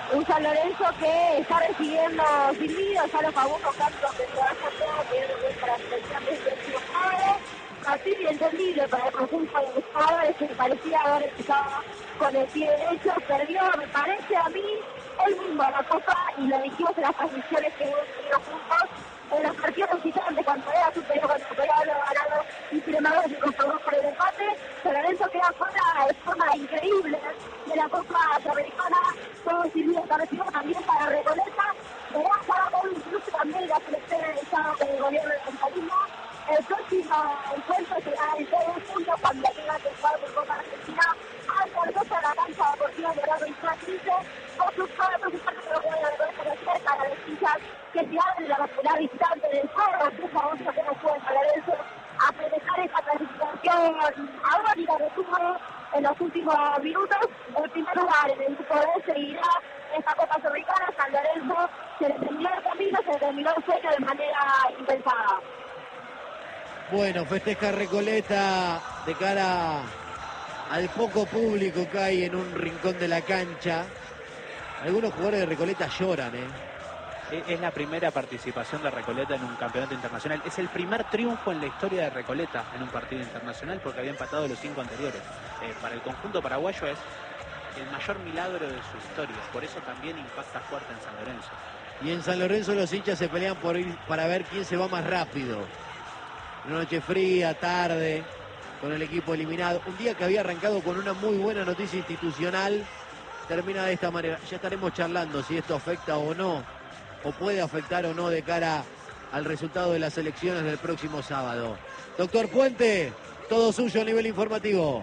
S4: Un San Lorenzo que está recibiendo silbido, ya los famosos cantos que se hacen todo, que es para la selección de este sábado. Así de entendible para el conjunto de jugadores que parecía haber empezado con el pie derecho, perdió, me parece a mí, él mismo la Copa, y lo dijimos en las transmisiones que hemos tenido juntos, en los partidos visitantes, cuando era superior, cuando podía haberlo ganado, y sin embargo se conformó por el empate. San Lorenzo queda fuera de forma increíble de la Copa Sudamericana, todo sirvió también para Recoleta, verá sábado incluso también la selección del Estado con el gobierno del centralismo. El próximo encuentro será el dos de junio, cuando tenga que jugar por Copa Argentina al Cardoso de la cancha deportiva de Orlando y Francisco. Por su parte, por su parte, creo que voy a reconocer a las noticias que se abre la vascular visitante del juego, que famoso que no puede San Lorenzo a festejar esta clasificación agónica que tuvo en los últimos minutos. En primer lugar, en el grupo D seguirá esta Copa Sudamericana. San Lorenzo se le terminó el camino, se le terminó el sueño de manera impensada.
S1: Bueno, festeja Recoleta de cara al poco público que hay en un rincón de la cancha. Algunos jugadores de Recoleta lloran, ¿eh?
S2: Es la primera participación de Recoleta en un campeonato internacional. Es el primer triunfo en la historia de Recoleta en un partido internacional, porque había empatado los cinco anteriores. Eh, para el conjunto paraguayo es el mayor milagro de su historia. Por eso también impacta fuerte en San Lorenzo.
S1: Y en San Lorenzo los hinchas se pelean por ir para ver quién se va más rápido. Una noche fría, tarde, con el equipo eliminado. Un día que había arrancado con una muy buena noticia institucional, termina de esta manera. Ya estaremos charlando si esto afecta o no, o puede afectar o no de cara al resultado de las elecciones del próximo sábado. Doctor Puente, todo suyo a nivel informativo.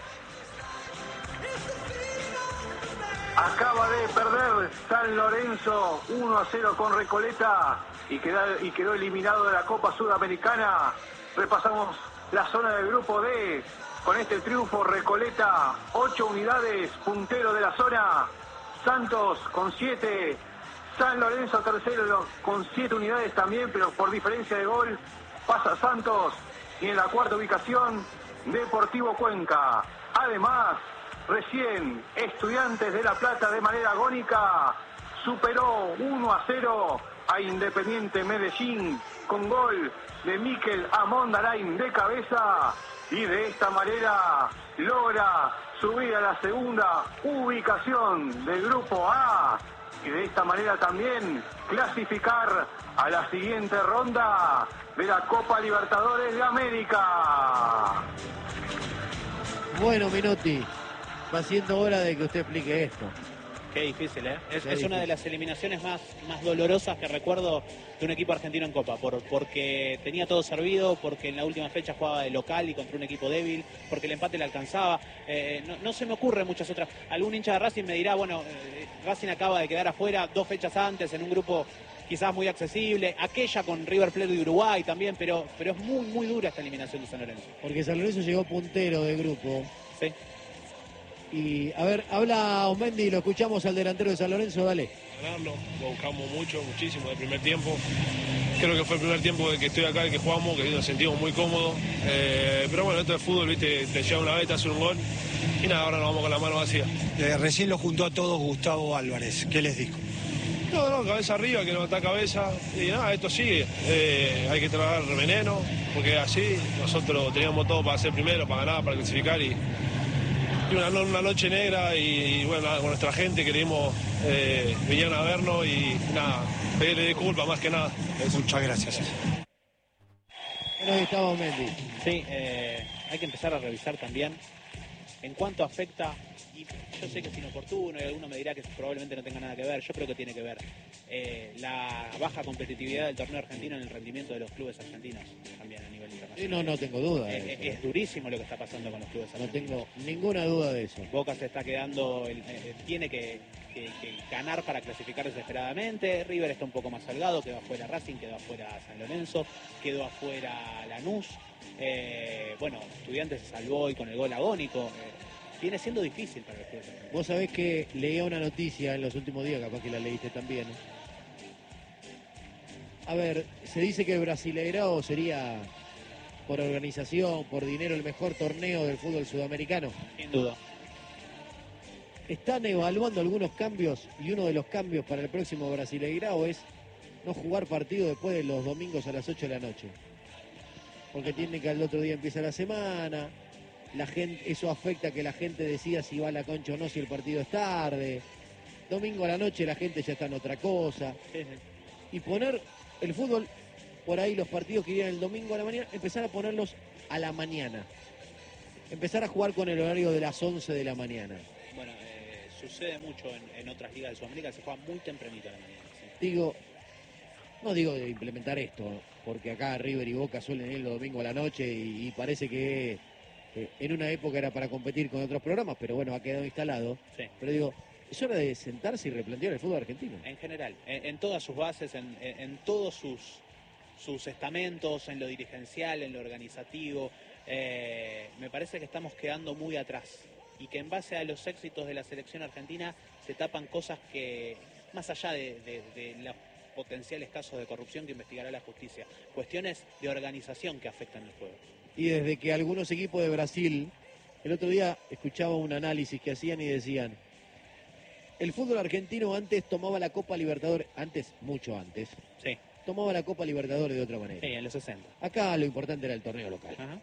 S5: Acaba de perder San Lorenzo uno a cero con Recoleta y quedó, y quedó eliminado de la Copa Sudamericana. Repasamos la zona del grupo D. Con este triunfo, Recoleta, ocho unidades, puntero de la zona. Santos con siete. San Lorenzo tercero con siete unidades también, pero por diferencia de gol pasa Santos. Y en la cuarta ubicación, Deportivo Cuenca. Además, recién Estudiantes de La Plata de manera agónica superó uno a cero a Independiente Medellín con gol de Mikel Amondarain de cabeza, y de esta manera logra subir a la segunda ubicación del grupo A y de esta manera también clasificar a la siguiente ronda de la Copa Libertadores de América.
S1: Bueno, Menotti, va siendo hora de que usted explique esto.
S2: Qué difícil, ¿eh? Es,
S1: Qué
S2: es una
S1: difícil.
S2: de las eliminaciones más, más dolorosas que recuerdo de un equipo argentino en Copa, por, porque tenía todo servido, porque en la última fecha jugaba de local y contra un equipo débil, porque el empate le alcanzaba. Eh, no, no se me ocurre muchas otras. Algún hincha de Racing me dirá, bueno, eh, Racing acaba de quedar afuera dos fechas antes en un grupo quizás muy accesible, aquella con River Plate de Uruguay también, pero, pero es muy, muy dura esta eliminación de San Lorenzo.
S1: Porque San Lorenzo llegó puntero de grupo.
S2: Sí.
S1: Y, a ver, habla Osmendi, lo escuchamos al delantero de San Lorenzo, dale.
S7: Ganarlo, lo buscamos mucho, muchísimo del primer tiempo. Creo que fue el primer tiempo de que estoy acá, de que jugamos, que nos sentimos muy cómodos. Eh, pero bueno, esto es fútbol, viste, te lleva una vez, te hace un gol. Y nada, ahora nos vamos con la mano vacía.
S8: Eh, recién lo juntó a todos Gustavo Álvarez. ¿Qué les dijo?
S7: No, no, cabeza arriba, que levantar cabeza. Y nada, esto sigue. Eh, hay que trabajar veneno, porque así nosotros teníamos todo para ser primero, para ganar, para clasificar. Y, y una, una noche negra y, y bueno, nada, con nuestra gente queríamos, eh, vinieron a vernos y nada, pedirle disculpas más que nada.
S8: Eso. Muchas gracias.
S1: Bueno, ahí estaba Osmendi.
S2: Sí, eh, hay que empezar a revisar también en cuánto afecta, y yo sé que es inoportuno y alguno me dirá que probablemente no tenga nada que ver, yo creo que tiene que ver eh, la baja competitividad del torneo argentino en el rendimiento de los clubes argentinos también a nivel internacional.
S1: Sí, no, no tengo duda de
S2: Es,
S1: eso.
S2: es durísimo lo que está pasando con los clubes
S1: No
S2: argentinos.
S1: tengo ninguna duda de eso.
S2: Boca se está quedando, el- eh, tiene que, que- que ganar para clasificar desesperadamente. River está un poco más salgado, quedó afuera Racing, quedó afuera San Lorenzo, quedó afuera Lanús. Eh, bueno, Estudiantes se salvó hoy con el gol agónico. Eh, viene siendo difícil para los clubes argentinos.
S1: Vos sabés que leía una noticia en los últimos días, capaz que la leíste también. A ver, se dice que el Brasileirao sería, por organización, por dinero, el mejor torneo del fútbol sudamericano.
S2: Sin duda.
S1: están evaluando algunos cambios y uno de los cambios para el próximo Brasileirao es no jugar partido después de los domingos a las ocho de la noche. Porque tiene que al otro día empieza la semana, la gente, eso afecta a que la gente decida si va a la concha o no, si el partido es tarde. Domingo a la noche la gente ya está en otra cosa. Y poner el fútbol, por ahí los partidos que irían el domingo a la mañana, empezar a ponerlos a la mañana. Empezar a jugar con el horario de las once de la mañana.
S2: Bueno, eh, sucede mucho en, en otras ligas de Sudamérica, se juega muy tempranito a la mañana. Sí.
S1: Digo, no digo de implementar esto, porque acá River y Boca suelen ir los domingos a la noche y, y parece que eh, en una época era para competir con otros programas, pero bueno, ha quedado instalado.
S2: Sí.
S1: Pero digo, es hora de sentarse y replantear el fútbol argentino.
S2: En general, en, en todas sus bases, en, en, en todos sus, sus estamentos, en lo dirigencial, en lo organizativo, eh, me parece que estamos quedando muy atrás y que en base a los éxitos de la selección argentina se tapan cosas que, más allá de, de, de los potenciales casos de corrupción que investigará la justicia, cuestiones de organización que afectan el juego.
S1: Y desde que algunos equipos de Brasil, el otro día escuchaba un análisis que hacían y decían, el fútbol argentino antes tomaba la Copa Libertadores, antes, mucho antes,
S2: sí.
S1: tomaba la Copa Libertadores de otra manera.
S2: Sí, en los sesenta.
S1: Acá lo importante era el torneo local.
S2: Ajá.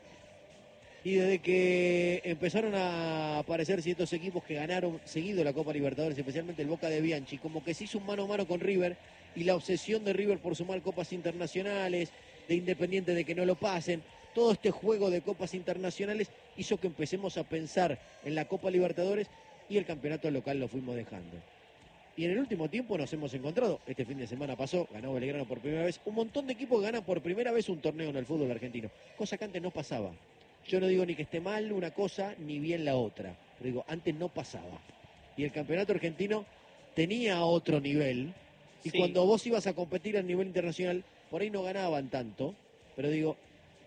S1: Y desde que empezaron a aparecer ciertos equipos que ganaron seguido la Copa Libertadores, especialmente el Boca de Bianchi, como que se hizo un mano a mano con River y la obsesión de River por sumar copas internacionales, de Independiente de que no lo pasen, todo este juego de copas internacionales hizo que empecemos a pensar en la Copa Libertadores y el campeonato local lo fuimos dejando. Y en el último tiempo nos hemos encontrado, este fin de semana pasó, ganó Belgrano por primera vez, un montón de equipos ganan por primera vez un torneo en el fútbol argentino, cosa que antes no pasaba. Yo no digo ni que esté mal una cosa ni bien la otra, pero digo, antes no pasaba. Y el campeonato argentino tenía otro nivel, y sí. Cuando vos ibas a competir a nivel internacional, por ahí no ganaban tanto, pero digo,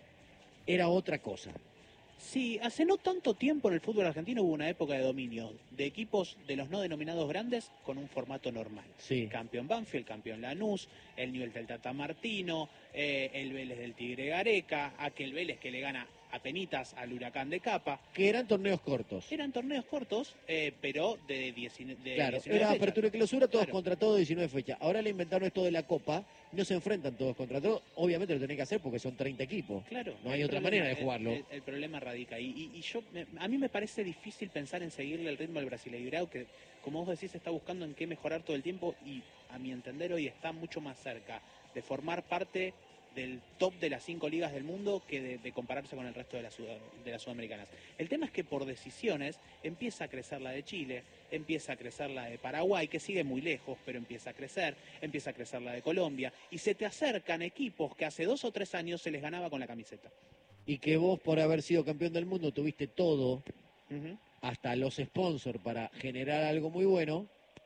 S1: era otra cosa.
S2: Sí, hace no tanto tiempo en el fútbol argentino hubo una época de dominio de equipos de los no denominados grandes con un formato normal.
S1: Sí.
S2: Campeón Banfield, campeón Lanús, el Newell's del Tata Martino, eh, el Vélez del Tigre Gareca, aquel Vélez que le gana a penitas al Huracán de Capa.
S1: Que eran torneos cortos.
S2: Eran torneos cortos, eh, pero de, diecinueve, de
S1: claro,
S2: diecinueve
S1: era
S2: fechas.
S1: apertura y clausura, todos
S2: Claro.
S1: contra todos, diecinueve fechas. Ahora le inventaron esto de la Copa, no se enfrentan todos contra todos. Obviamente lo tenés que hacer porque son treinta equipos.
S2: Claro.
S1: No hay
S2: el
S1: otra
S2: problema,
S1: manera de jugarlo.
S2: El, el, el problema radica ahí. Y, y yo, me, a mí me parece difícil pensar en seguirle el ritmo al Brasileirao, que como vos decís está buscando en qué mejorar todo el tiempo y a mi entender hoy está mucho más cerca de formar parte del top de las cinco ligas del mundo que de, de compararse con el resto de las, de las sudamericanas. El tema es que por decisiones empieza a crecer la de Chile, empieza a crecer la de Paraguay, que sigue muy lejos, pero empieza a crecer, empieza a crecer la de Colombia, y se te acercan equipos que hace dos o tres años se les ganaba con la camiseta.
S1: Y que vos, por haber sido campeón del mundo, tuviste todo,
S2: Uh-huh.
S1: hasta los sponsors para generar algo muy bueno,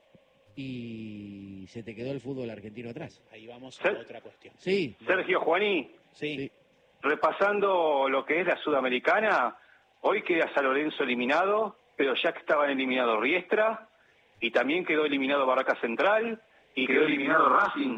S1: y se te quedó el fútbol argentino atrás.
S2: Ahí vamos a
S5: Ser-
S2: otra cuestión.
S1: Sí,
S5: Sergio Juaní,
S2: Sí,
S1: sí.
S5: repasando lo que es la Sudamericana, hoy queda San Lorenzo eliminado, pero ya que estaban eliminados Riestra, y también quedó eliminado Barraca Central, y quedó eliminado Racing.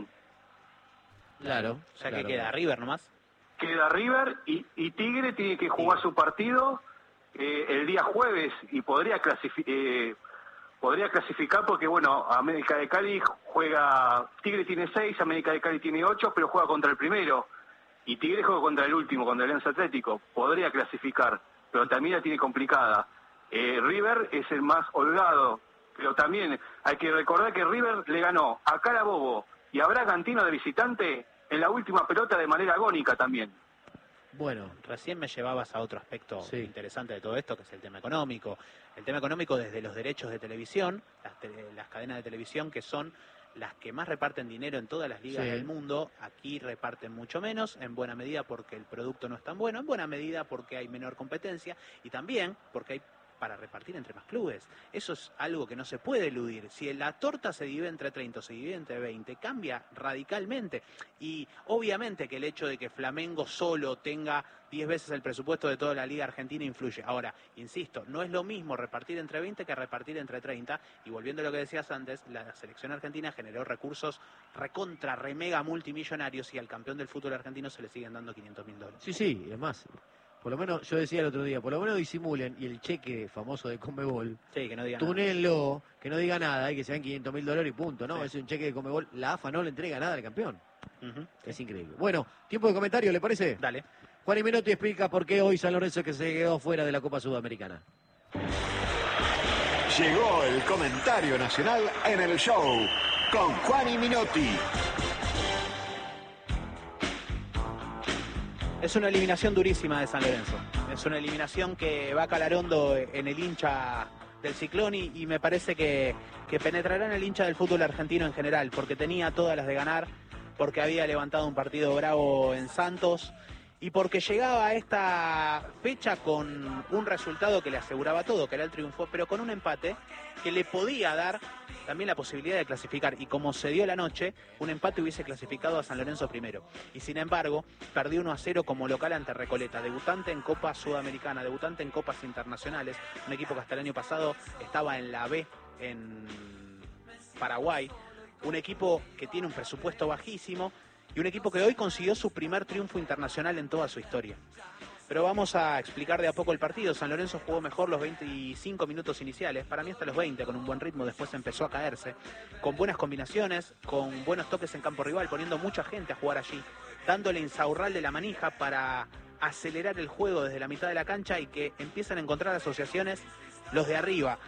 S1: Claro.
S2: o sea
S1: claro,
S2: que queda
S1: claro.
S2: River nomás.
S5: Queda River y, y Tigre tiene que jugar su partido eh, el día jueves y podría, clasifi- eh, podría clasificar porque, bueno, América de Cali juega, Tigre tiene seis, América de Cali tiene ocho, pero juega contra el primero. Y Tigre juega contra el último, contra el Alianza Atlético. Podría clasificar, pero también la tiene complicada. Eh, River es el más holgado, pero también hay que recordar que River le ganó a Carabobo y a Bragantino de visitante en la última pelota de manera agónica también.
S1: Bueno,
S2: Recién me llevabas a otro aspecto
S1: Sí.
S2: interesante de todo esto, que es el tema económico. El tema económico desde los derechos de televisión, las, te- las cadenas de televisión que son las que más reparten dinero en todas las ligas
S1: Sí.
S2: del mundo, aquí reparten mucho menos, en buena medida porque el producto no es tan bueno, en buena medida porque hay menor competencia y también porque hay para repartir entre más clubes. Eso es algo que no se puede eludir. Si la torta se divide entre treinta o se divide entre veinte, cambia radicalmente. Y obviamente que el hecho de que Flamengo solo tenga diez veces el presupuesto de toda la Liga Argentina influye. Ahora, insisto, no es lo mismo repartir entre veinte que repartir entre treinta. Y volviendo a lo que decías antes, la selección argentina generó recursos recontra, remega multimillonarios y al campeón del fútbol argentino se le siguen dando quinientos mil dólares.
S1: sí, sí, es más. Por lo menos, yo decía el otro día, por lo menos disimulen y el cheque famoso de Conmebol,
S2: Sí, que no digan
S1: túnenlo, que no diga nada y que sean quinientos mil dólares y punto, ¿no?
S2: Sí.
S1: Es un cheque de Conmebol, la A F A no le entrega nada al campeón.
S2: nada. Ujú.
S1: Es increíble. Bueno, tiempo de comentario, ¿le parece?
S2: Dale.
S1: Juan y Menotti explica por qué hoy San Lorenzo que se quedó fuera de la Copa Sudamericana.
S6: Llegó el comentario nacional en el show con Juan y Minotti.
S2: Es una eliminación durísima de San Lorenzo. Es una eliminación que va a calar hondo en el hincha del Ciclón y, y me parece que, que penetrará en el hincha del fútbol argentino en general, porque tenía todas las de ganar, porque había levantado un partido bravo en Santos y porque llegaba a esta fecha con un resultado que le aseguraba todo, que era el triunfo, pero con un empate que le podía dar también la posibilidad de clasificar. Y como se dio la noche, un empate hubiese clasificado a San Lorenzo primero. Y sin embargo, perdió uno a cero como local ante Recoleta, debutante en Copa Sudamericana, debutante en Copas Internacionales, un equipo que hasta el año pasado estaba en la B en Paraguay, un equipo que tiene un presupuesto bajísimo y un equipo que hoy consiguió su primer triunfo internacional en toda su historia. Pero vamos a explicar de a poco el partido. San Lorenzo jugó mejor los veinticinco minutos iniciales, para mí hasta los veinte, con un buen ritmo, después empezó a caerse, con buenas combinaciones, con buenos toques en campo rival, poniendo mucha gente a jugar allí, dándole Insaurral de la manija para acelerar el juego desde la mitad de la cancha y que empiezan a encontrar asociaciones los de arriba.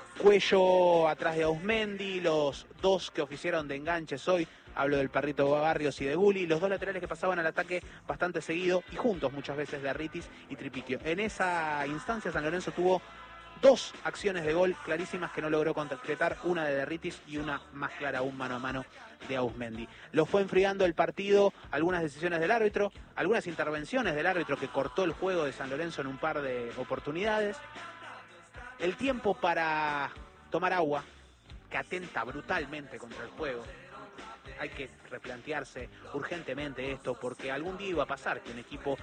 S2: Cuello atrás de Ausmendi, los dos que oficiaron de enganches hoy, hablo del Perrito Barrios y de Gulli, los dos laterales que pasaban al ataque bastante seguido y juntos muchas veces de Arritis y Tripiquio. En esa instancia San Lorenzo tuvo dos acciones de gol clarísimas que no logró concretar, una de Arritis y una más clara aún mano a mano de Ausmendi. Lo fue enfriando el partido, algunas decisiones del árbitro, algunas intervenciones del árbitro que cortó el juego de San Lorenzo en un par de oportunidades. El tiempo para tomar agua, que atenta brutalmente contra el juego. Hay que replantearse urgentemente esto, porque algún día iba a pasar que un equipo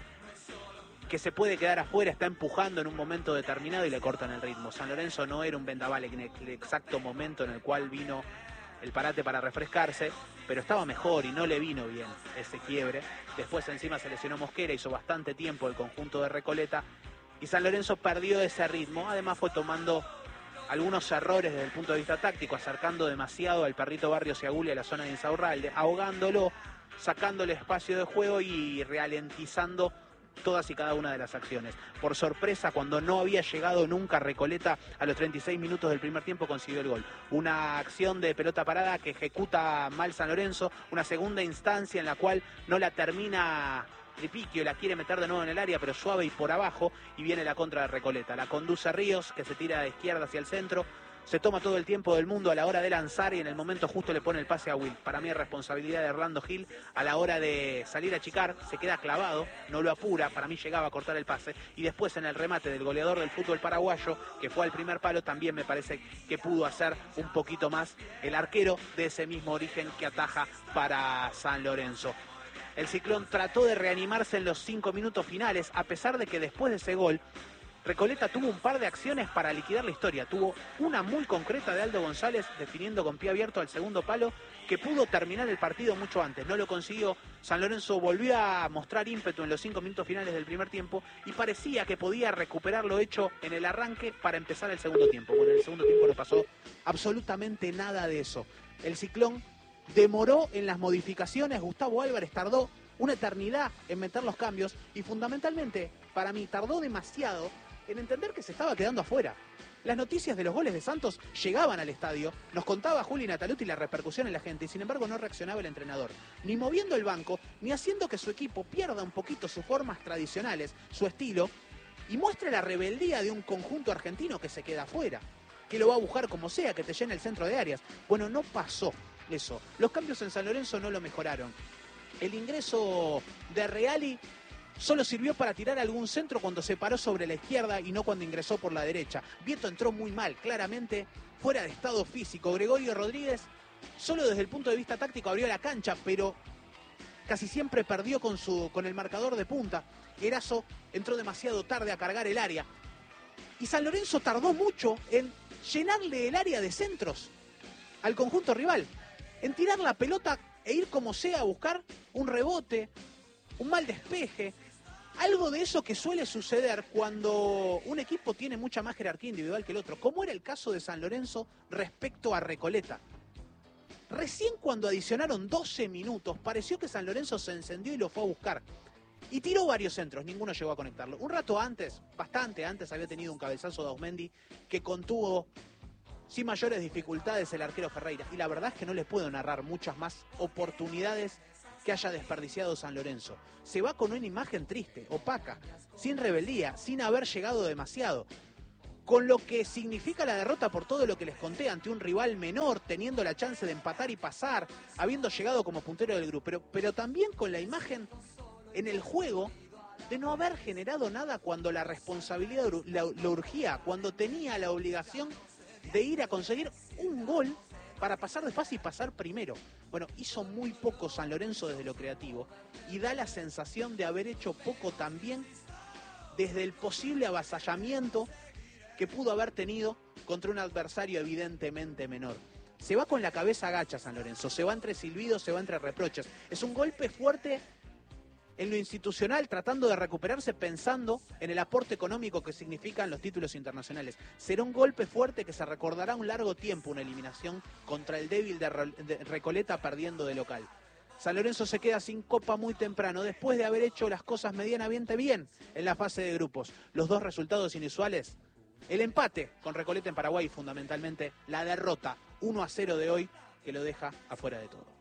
S2: que se puede quedar afuera está empujando en un momento determinado y le cortan el ritmo. San Lorenzo no era un vendaval en el exacto momento en el cual vino el parate para refrescarse, pero estaba mejor y no le vino bien ese quiebre. Después encima se lesionó Mosquera, hizo bastante tiempo el conjunto de Recoleta y San Lorenzo perdió ese ritmo. Además fue tomando algunos errores desde el punto de vista táctico, acercando demasiado al Perrito Barrios y a Gulli a la zona de Insaurralde, ahogándolo, sacándole espacio de juego y ralentizando todas y cada una de las acciones. Por sorpresa, cuando no había llegado nunca Recoleta, a los treinta y seis minutos del primer tiempo consiguió el gol. Una acción de pelota parada que ejecuta mal San Lorenzo, una segunda instancia en la cual no la termina Tripiquio, la quiere meter de nuevo en el área, pero suave y por abajo, y viene la contra de Recoleta. La conduce Ríos, que se tira de izquierda hacia el centro, se toma todo el tiempo del mundo a la hora de lanzar y en el momento justo le pone el pase a Will. Para mí es responsabilidad de Orlando Gil a la hora de salir a achicar, se queda clavado, no lo apura, para mí llegaba a cortar el pase, y después en el remate del goleador del fútbol paraguayo, que fue al primer palo, también me parece que pudo hacer un poquito más el arquero de ese mismo origen que ataja para San Lorenzo. El Ciclón trató de reanimarse en los cinco minutos finales, a pesar de que después de ese gol, Recoleta tuvo un par de acciones para liquidar la historia. Tuvo una muy concreta de Aldo González definiendo con pie abierto al segundo palo, que pudo terminar el partido mucho antes. No lo consiguió. San Lorenzo volvió a mostrar ímpetu en los cinco minutos finales del primer tiempo y parecía que podía recuperar lo hecho en el arranque para empezar el segundo tiempo. Bueno, en el segundo tiempo no pasó absolutamente nada de eso. El Ciclón demoró en las modificaciones, Gustavo Álvarez tardó una eternidad en meter los cambios y fundamentalmente, para mí, tardó demasiado en entender que se estaba quedando afuera. Las noticias de los goles de Santos llegaban al estadio, nos contaba Juli Nataluti la repercusión en la gente y sin embargo no reaccionaba el entrenador, ni moviendo el banco, ni haciendo que su equipo pierda un poquito sus formas tradicionales, su estilo, y muestre la rebeldía de un conjunto argentino que se queda afuera, que lo va a buscar como sea, que te llene el centro de áreas. Bueno, no pasó eso. Los cambios en San Lorenzo no lo mejoraron. El ingreso de Reali solo sirvió para tirar algún centro cuando se paró sobre la izquierda y no cuando ingresó por la derecha. Vieto entró muy mal, claramente fuera de estado físico. Gregorio Rodríguez solo desde el punto de vista táctico abrió la cancha, pero casi siempre perdió con, su, con el marcador de punta. Erazo entró demasiado tarde a cargar el área. Y San Lorenzo tardó mucho en llenarle el área de centros al conjunto rival, en tirar la pelota e ir como sea a buscar un rebote, un mal despeje, Algo de eso que suele suceder cuando un equipo tiene mucha más jerarquía individual que el otro, como era el caso de San Lorenzo respecto a Recoleta. Recién cuando adicionaron doce minutos, pareció que San Lorenzo se encendió y lo fue a buscar. Y tiró varios centros, ninguno llegó a conectarlo. Un rato antes, bastante antes, había tenido un cabezazo de Ausmendi que contuvo sin mayores dificultades el arquero Ferreira. Y la verdad es que no les puedo narrar muchas más oportunidades que haya desperdiciado San Lorenzo. Se va con una imagen triste, opaca, sin rebeldía, sin haber llegado demasiado. Con lo que significa la derrota por todo lo que les conté, ante un rival menor, teniendo la chance de empatar y pasar, habiendo llegado como puntero del grupo. Pero, pero también con la imagen en el juego de no haber generado nada cuando la responsabilidad lo, lo urgía, cuando tenía la obligación de ir a conseguir un gol para pasar de fase y pasar primero. Bueno, hizo muy poco San Lorenzo desde lo creativo y da la sensación de haber hecho poco también desde el posible avasallamiento que pudo haber tenido contra un adversario evidentemente menor. Se va con la cabeza agacha San Lorenzo, se va entre silbidos, se va entre reproches. Es un golpe fuerte en lo institucional, tratando de recuperarse, pensando en el aporte económico que significan los títulos internacionales. Será un golpe fuerte que se recordará un largo tiempo, una eliminación contra el débil de, Re de Recoleta perdiendo de local. San Lorenzo se queda sin copa muy temprano, después de haber hecho las cosas medianamente bien en la fase de grupos. Los dos resultados inusuales, el empate con Recoleta en Paraguay, fundamentalmente la derrota uno a cero de hoy, que lo deja afuera de todo.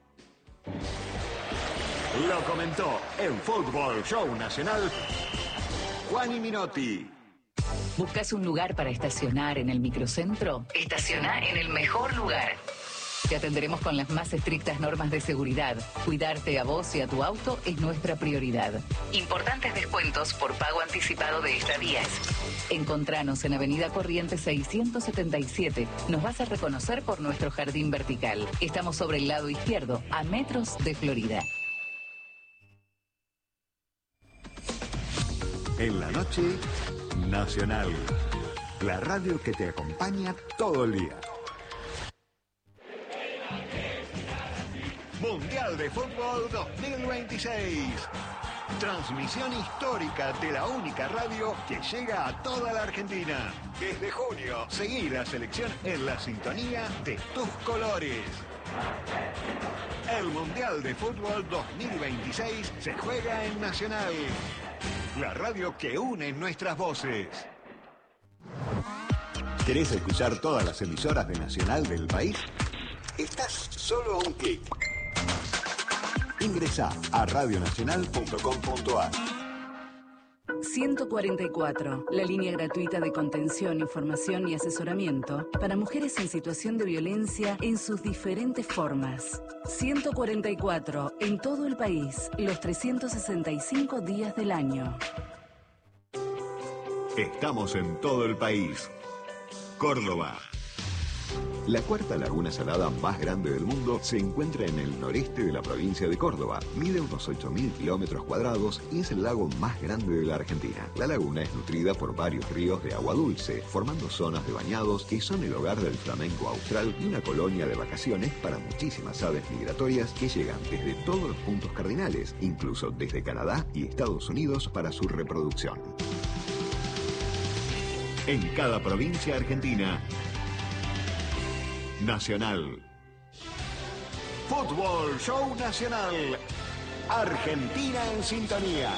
S6: Lo comentó en Fútbol Show Nacional Juani Minotti.
S9: ¿Buscas un lugar para estacionar en el microcentro? Estaciona en el mejor lugar. Te atenderemos con las más estrictas normas de seguridad. Cuidarte a vos y a tu auto es nuestra prioridad. Importantes descuentos por pago anticipado de estadías. Encontranos en Avenida Corrientes seiscientos setenta y siete. Nos vas a reconocer por nuestro jardín vertical. Estamos sobre el lado izquierdo, a metros de Florida.
S6: En la noche, Nacional. La radio que te acompaña todo el día. Mundial de Fútbol dos mil veintiséis. Transmisión histórica de la única radio que llega a toda la Argentina. Desde junio, seguí la selección en la sintonía de tus colores. El Mundial de Fútbol dos mil veintiséis se juega en Nacional. La radio que une nuestras voces. ¿Querés escuchar todas las emisoras de Nacional del país? Estás solo a un clic. Ingresá a radio nacional punto com punto a r.
S9: ciento cuarenta y cuatro, la línea gratuita de contención, información y asesoramiento para mujeres en situación de violencia en sus diferentes formas. ciento cuarenta y cuatro, en todo el país, los trescientos sesenta y cinco días del año.
S6: Estamos en todo el país. Córdoba. La cuarta laguna salada más grande del mundo se encuentra en el noreste de la provincia de Córdoba. Mide unos ocho mil kilómetros cuadrados y es el lago más grande de la Argentina. La laguna es nutrida por varios ríos de agua dulce, formando zonas de bañados que son el hogar del flamenco austral y una colonia de vacaciones para muchísimas aves migratorias que llegan desde todos los puntos cardinales, incluso desde Canadá y Estados Unidos para su reproducción. En cada provincia argentina, Nacional. Fútbol Show Nacional. Argentina en sintonía.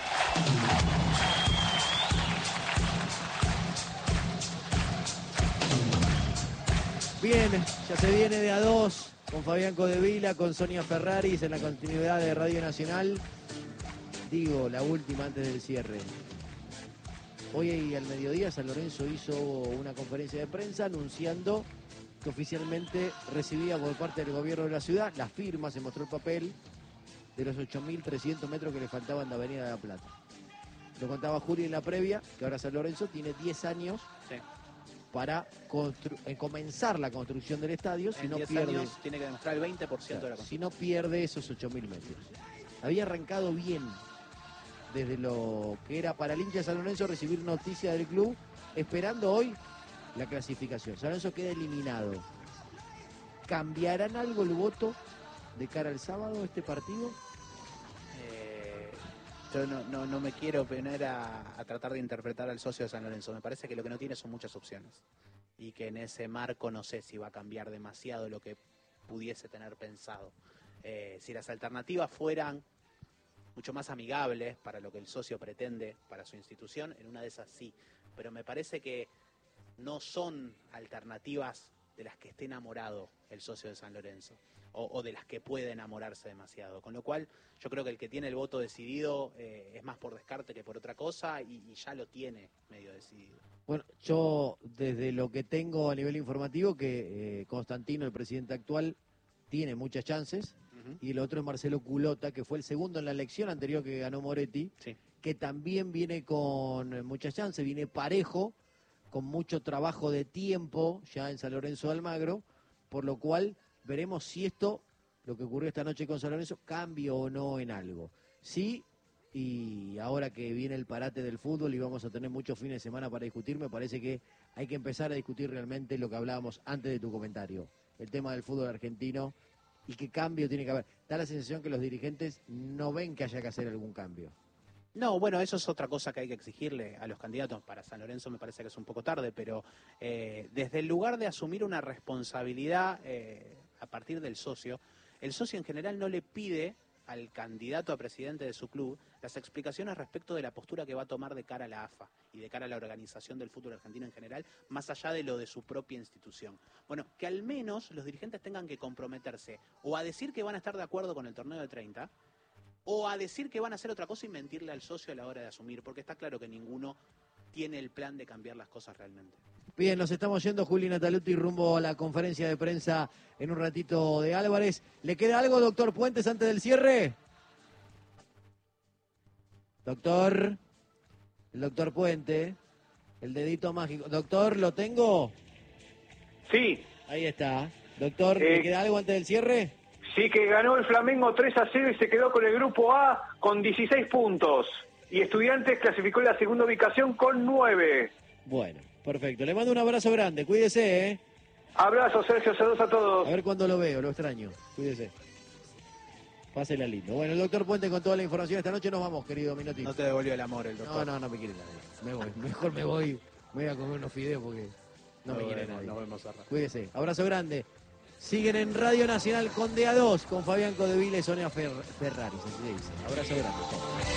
S1: Bien, ya se viene de a dos con Fabián Codevila, con Sonia Ferraris en la continuidad de Radio Nacional. Digo, la última antes del cierre. Hoy al mediodía San Lorenzo hizo una conferencia de prensa anunciando que oficialmente recibía por parte del gobierno de la ciudad la firma, se mostró el papel de los ocho mil trescientos metros que le faltaban de Avenida de la Plata. Lo contaba Juli en la previa, que ahora San Lorenzo tiene diez años sí. para comenzar la construcción del estadio. Si
S2: en
S1: no
S2: diez
S1: pierde,
S2: años tiene que demostrar el veinte por ciento claro, de la construcción.
S1: Si no pierde esos ocho mil metros. Había arrancado bien desde lo que era para el hincha de San Lorenzo recibir noticias del club, esperando hoy la clasificación. San Lorenzo queda eliminado. ¿Cambiarán algo el voto de cara al sábado este partido?
S2: Eh, Yo no, no, no me quiero poner a, a tratar de interpretar al socio de San Lorenzo. Me parece que lo que no tiene son muchas opciones. Y que en ese marco no sé si va a cambiar demasiado lo que pudiese tener pensado. Eh, si las alternativas fueran mucho más amigables para lo que el socio pretende para su institución, en una de esas sí. Pero me parece que no son alternativas de las que esté enamorado el socio de San Lorenzo. O, o de las que puede enamorarse demasiado. Con lo cual, yo creo que el que tiene el voto decidido eh, es más por descarte que por otra cosa y, y ya lo tiene medio decidido.
S1: Bueno, yo desde lo que tengo a nivel informativo, que eh, Constantino, el presidente actual, tiene muchas chances, uh-huh. y el otro es Marcelo Culota, que fue el segundo en la elección anterior que ganó Moretti,
S2: sí.
S1: que también viene con muchas chances, viene parejo, con mucho trabajo de tiempo ya en San Lorenzo de Almagro, por lo cual veremos si esto, lo que ocurrió esta noche con San Lorenzo, cambia o no en algo. Sí, y ahora que viene el parate del fútbol y vamos a tener muchos fines de semana para discutir, me parece que hay que empezar a discutir realmente lo que hablábamos antes de tu comentario, el tema del fútbol argentino y qué cambio tiene que haber. Da la sensación que los dirigentes no ven que haya que hacer algún cambio.
S2: No, bueno, eso es otra cosa que hay que exigirle a los candidatos. Para San Lorenzo me parece que es un poco tarde, pero eh, desde el lugar de asumir una responsabilidad eh, a partir del socio, el socio en general no le pide al candidato a presidente de su club las explicaciones respecto de la postura que va a tomar de cara a la A F A y de cara a la organización del fútbol argentino en general, más allá de lo de su propia institución. Bueno, que al menos los dirigentes tengan que comprometerse o a decir que van a estar de acuerdo con el torneo de treinta, o a decir que van a hacer otra cosa y mentirle al socio a la hora de asumir, porque está claro que ninguno tiene el plan de cambiar las cosas realmente.
S1: Bien, nos estamos yendo, Juli Nataluti, rumbo a la conferencia de prensa en un ratito de Álvarez. ¿Le queda algo, doctor Puentes, antes del cierre? Doctor, el doctor Puente, el dedito mágico. Doctor, ¿lo tengo?
S5: Sí.
S1: Ahí está. Doctor,
S5: Eh,
S1: ¿le queda algo antes del cierre?
S5: Sí, que ganó el Flamengo tres a cero y se quedó con el grupo A con dieciséis puntos. Y Estudiantes clasificó en la segunda ubicación con nueve.
S1: Bueno, perfecto. Le mando un abrazo grande. Cuídese, ¿eh?
S5: Abrazo, Sergio. Saludos a todos.
S1: A ver cuándo lo veo, lo extraño. Cuídese. Pásela lindo. Bueno, el doctor Puente con toda la información. Esta noche nos vamos, querido Minotti.
S2: No te devolvió el amor el doctor.
S1: No, no, no me quiere nadie. Me voy. Mejor me voy. Me voy a comer unos fideos porque no, no me quiere nadie.
S2: Nos vemos a rato.
S1: Cuídese. Abrazo grande. Siguen en Radio Nacional con D A dos, con Fabián Codevila y Sonia Fer Ferraris, así le dicen. Abrazo grande.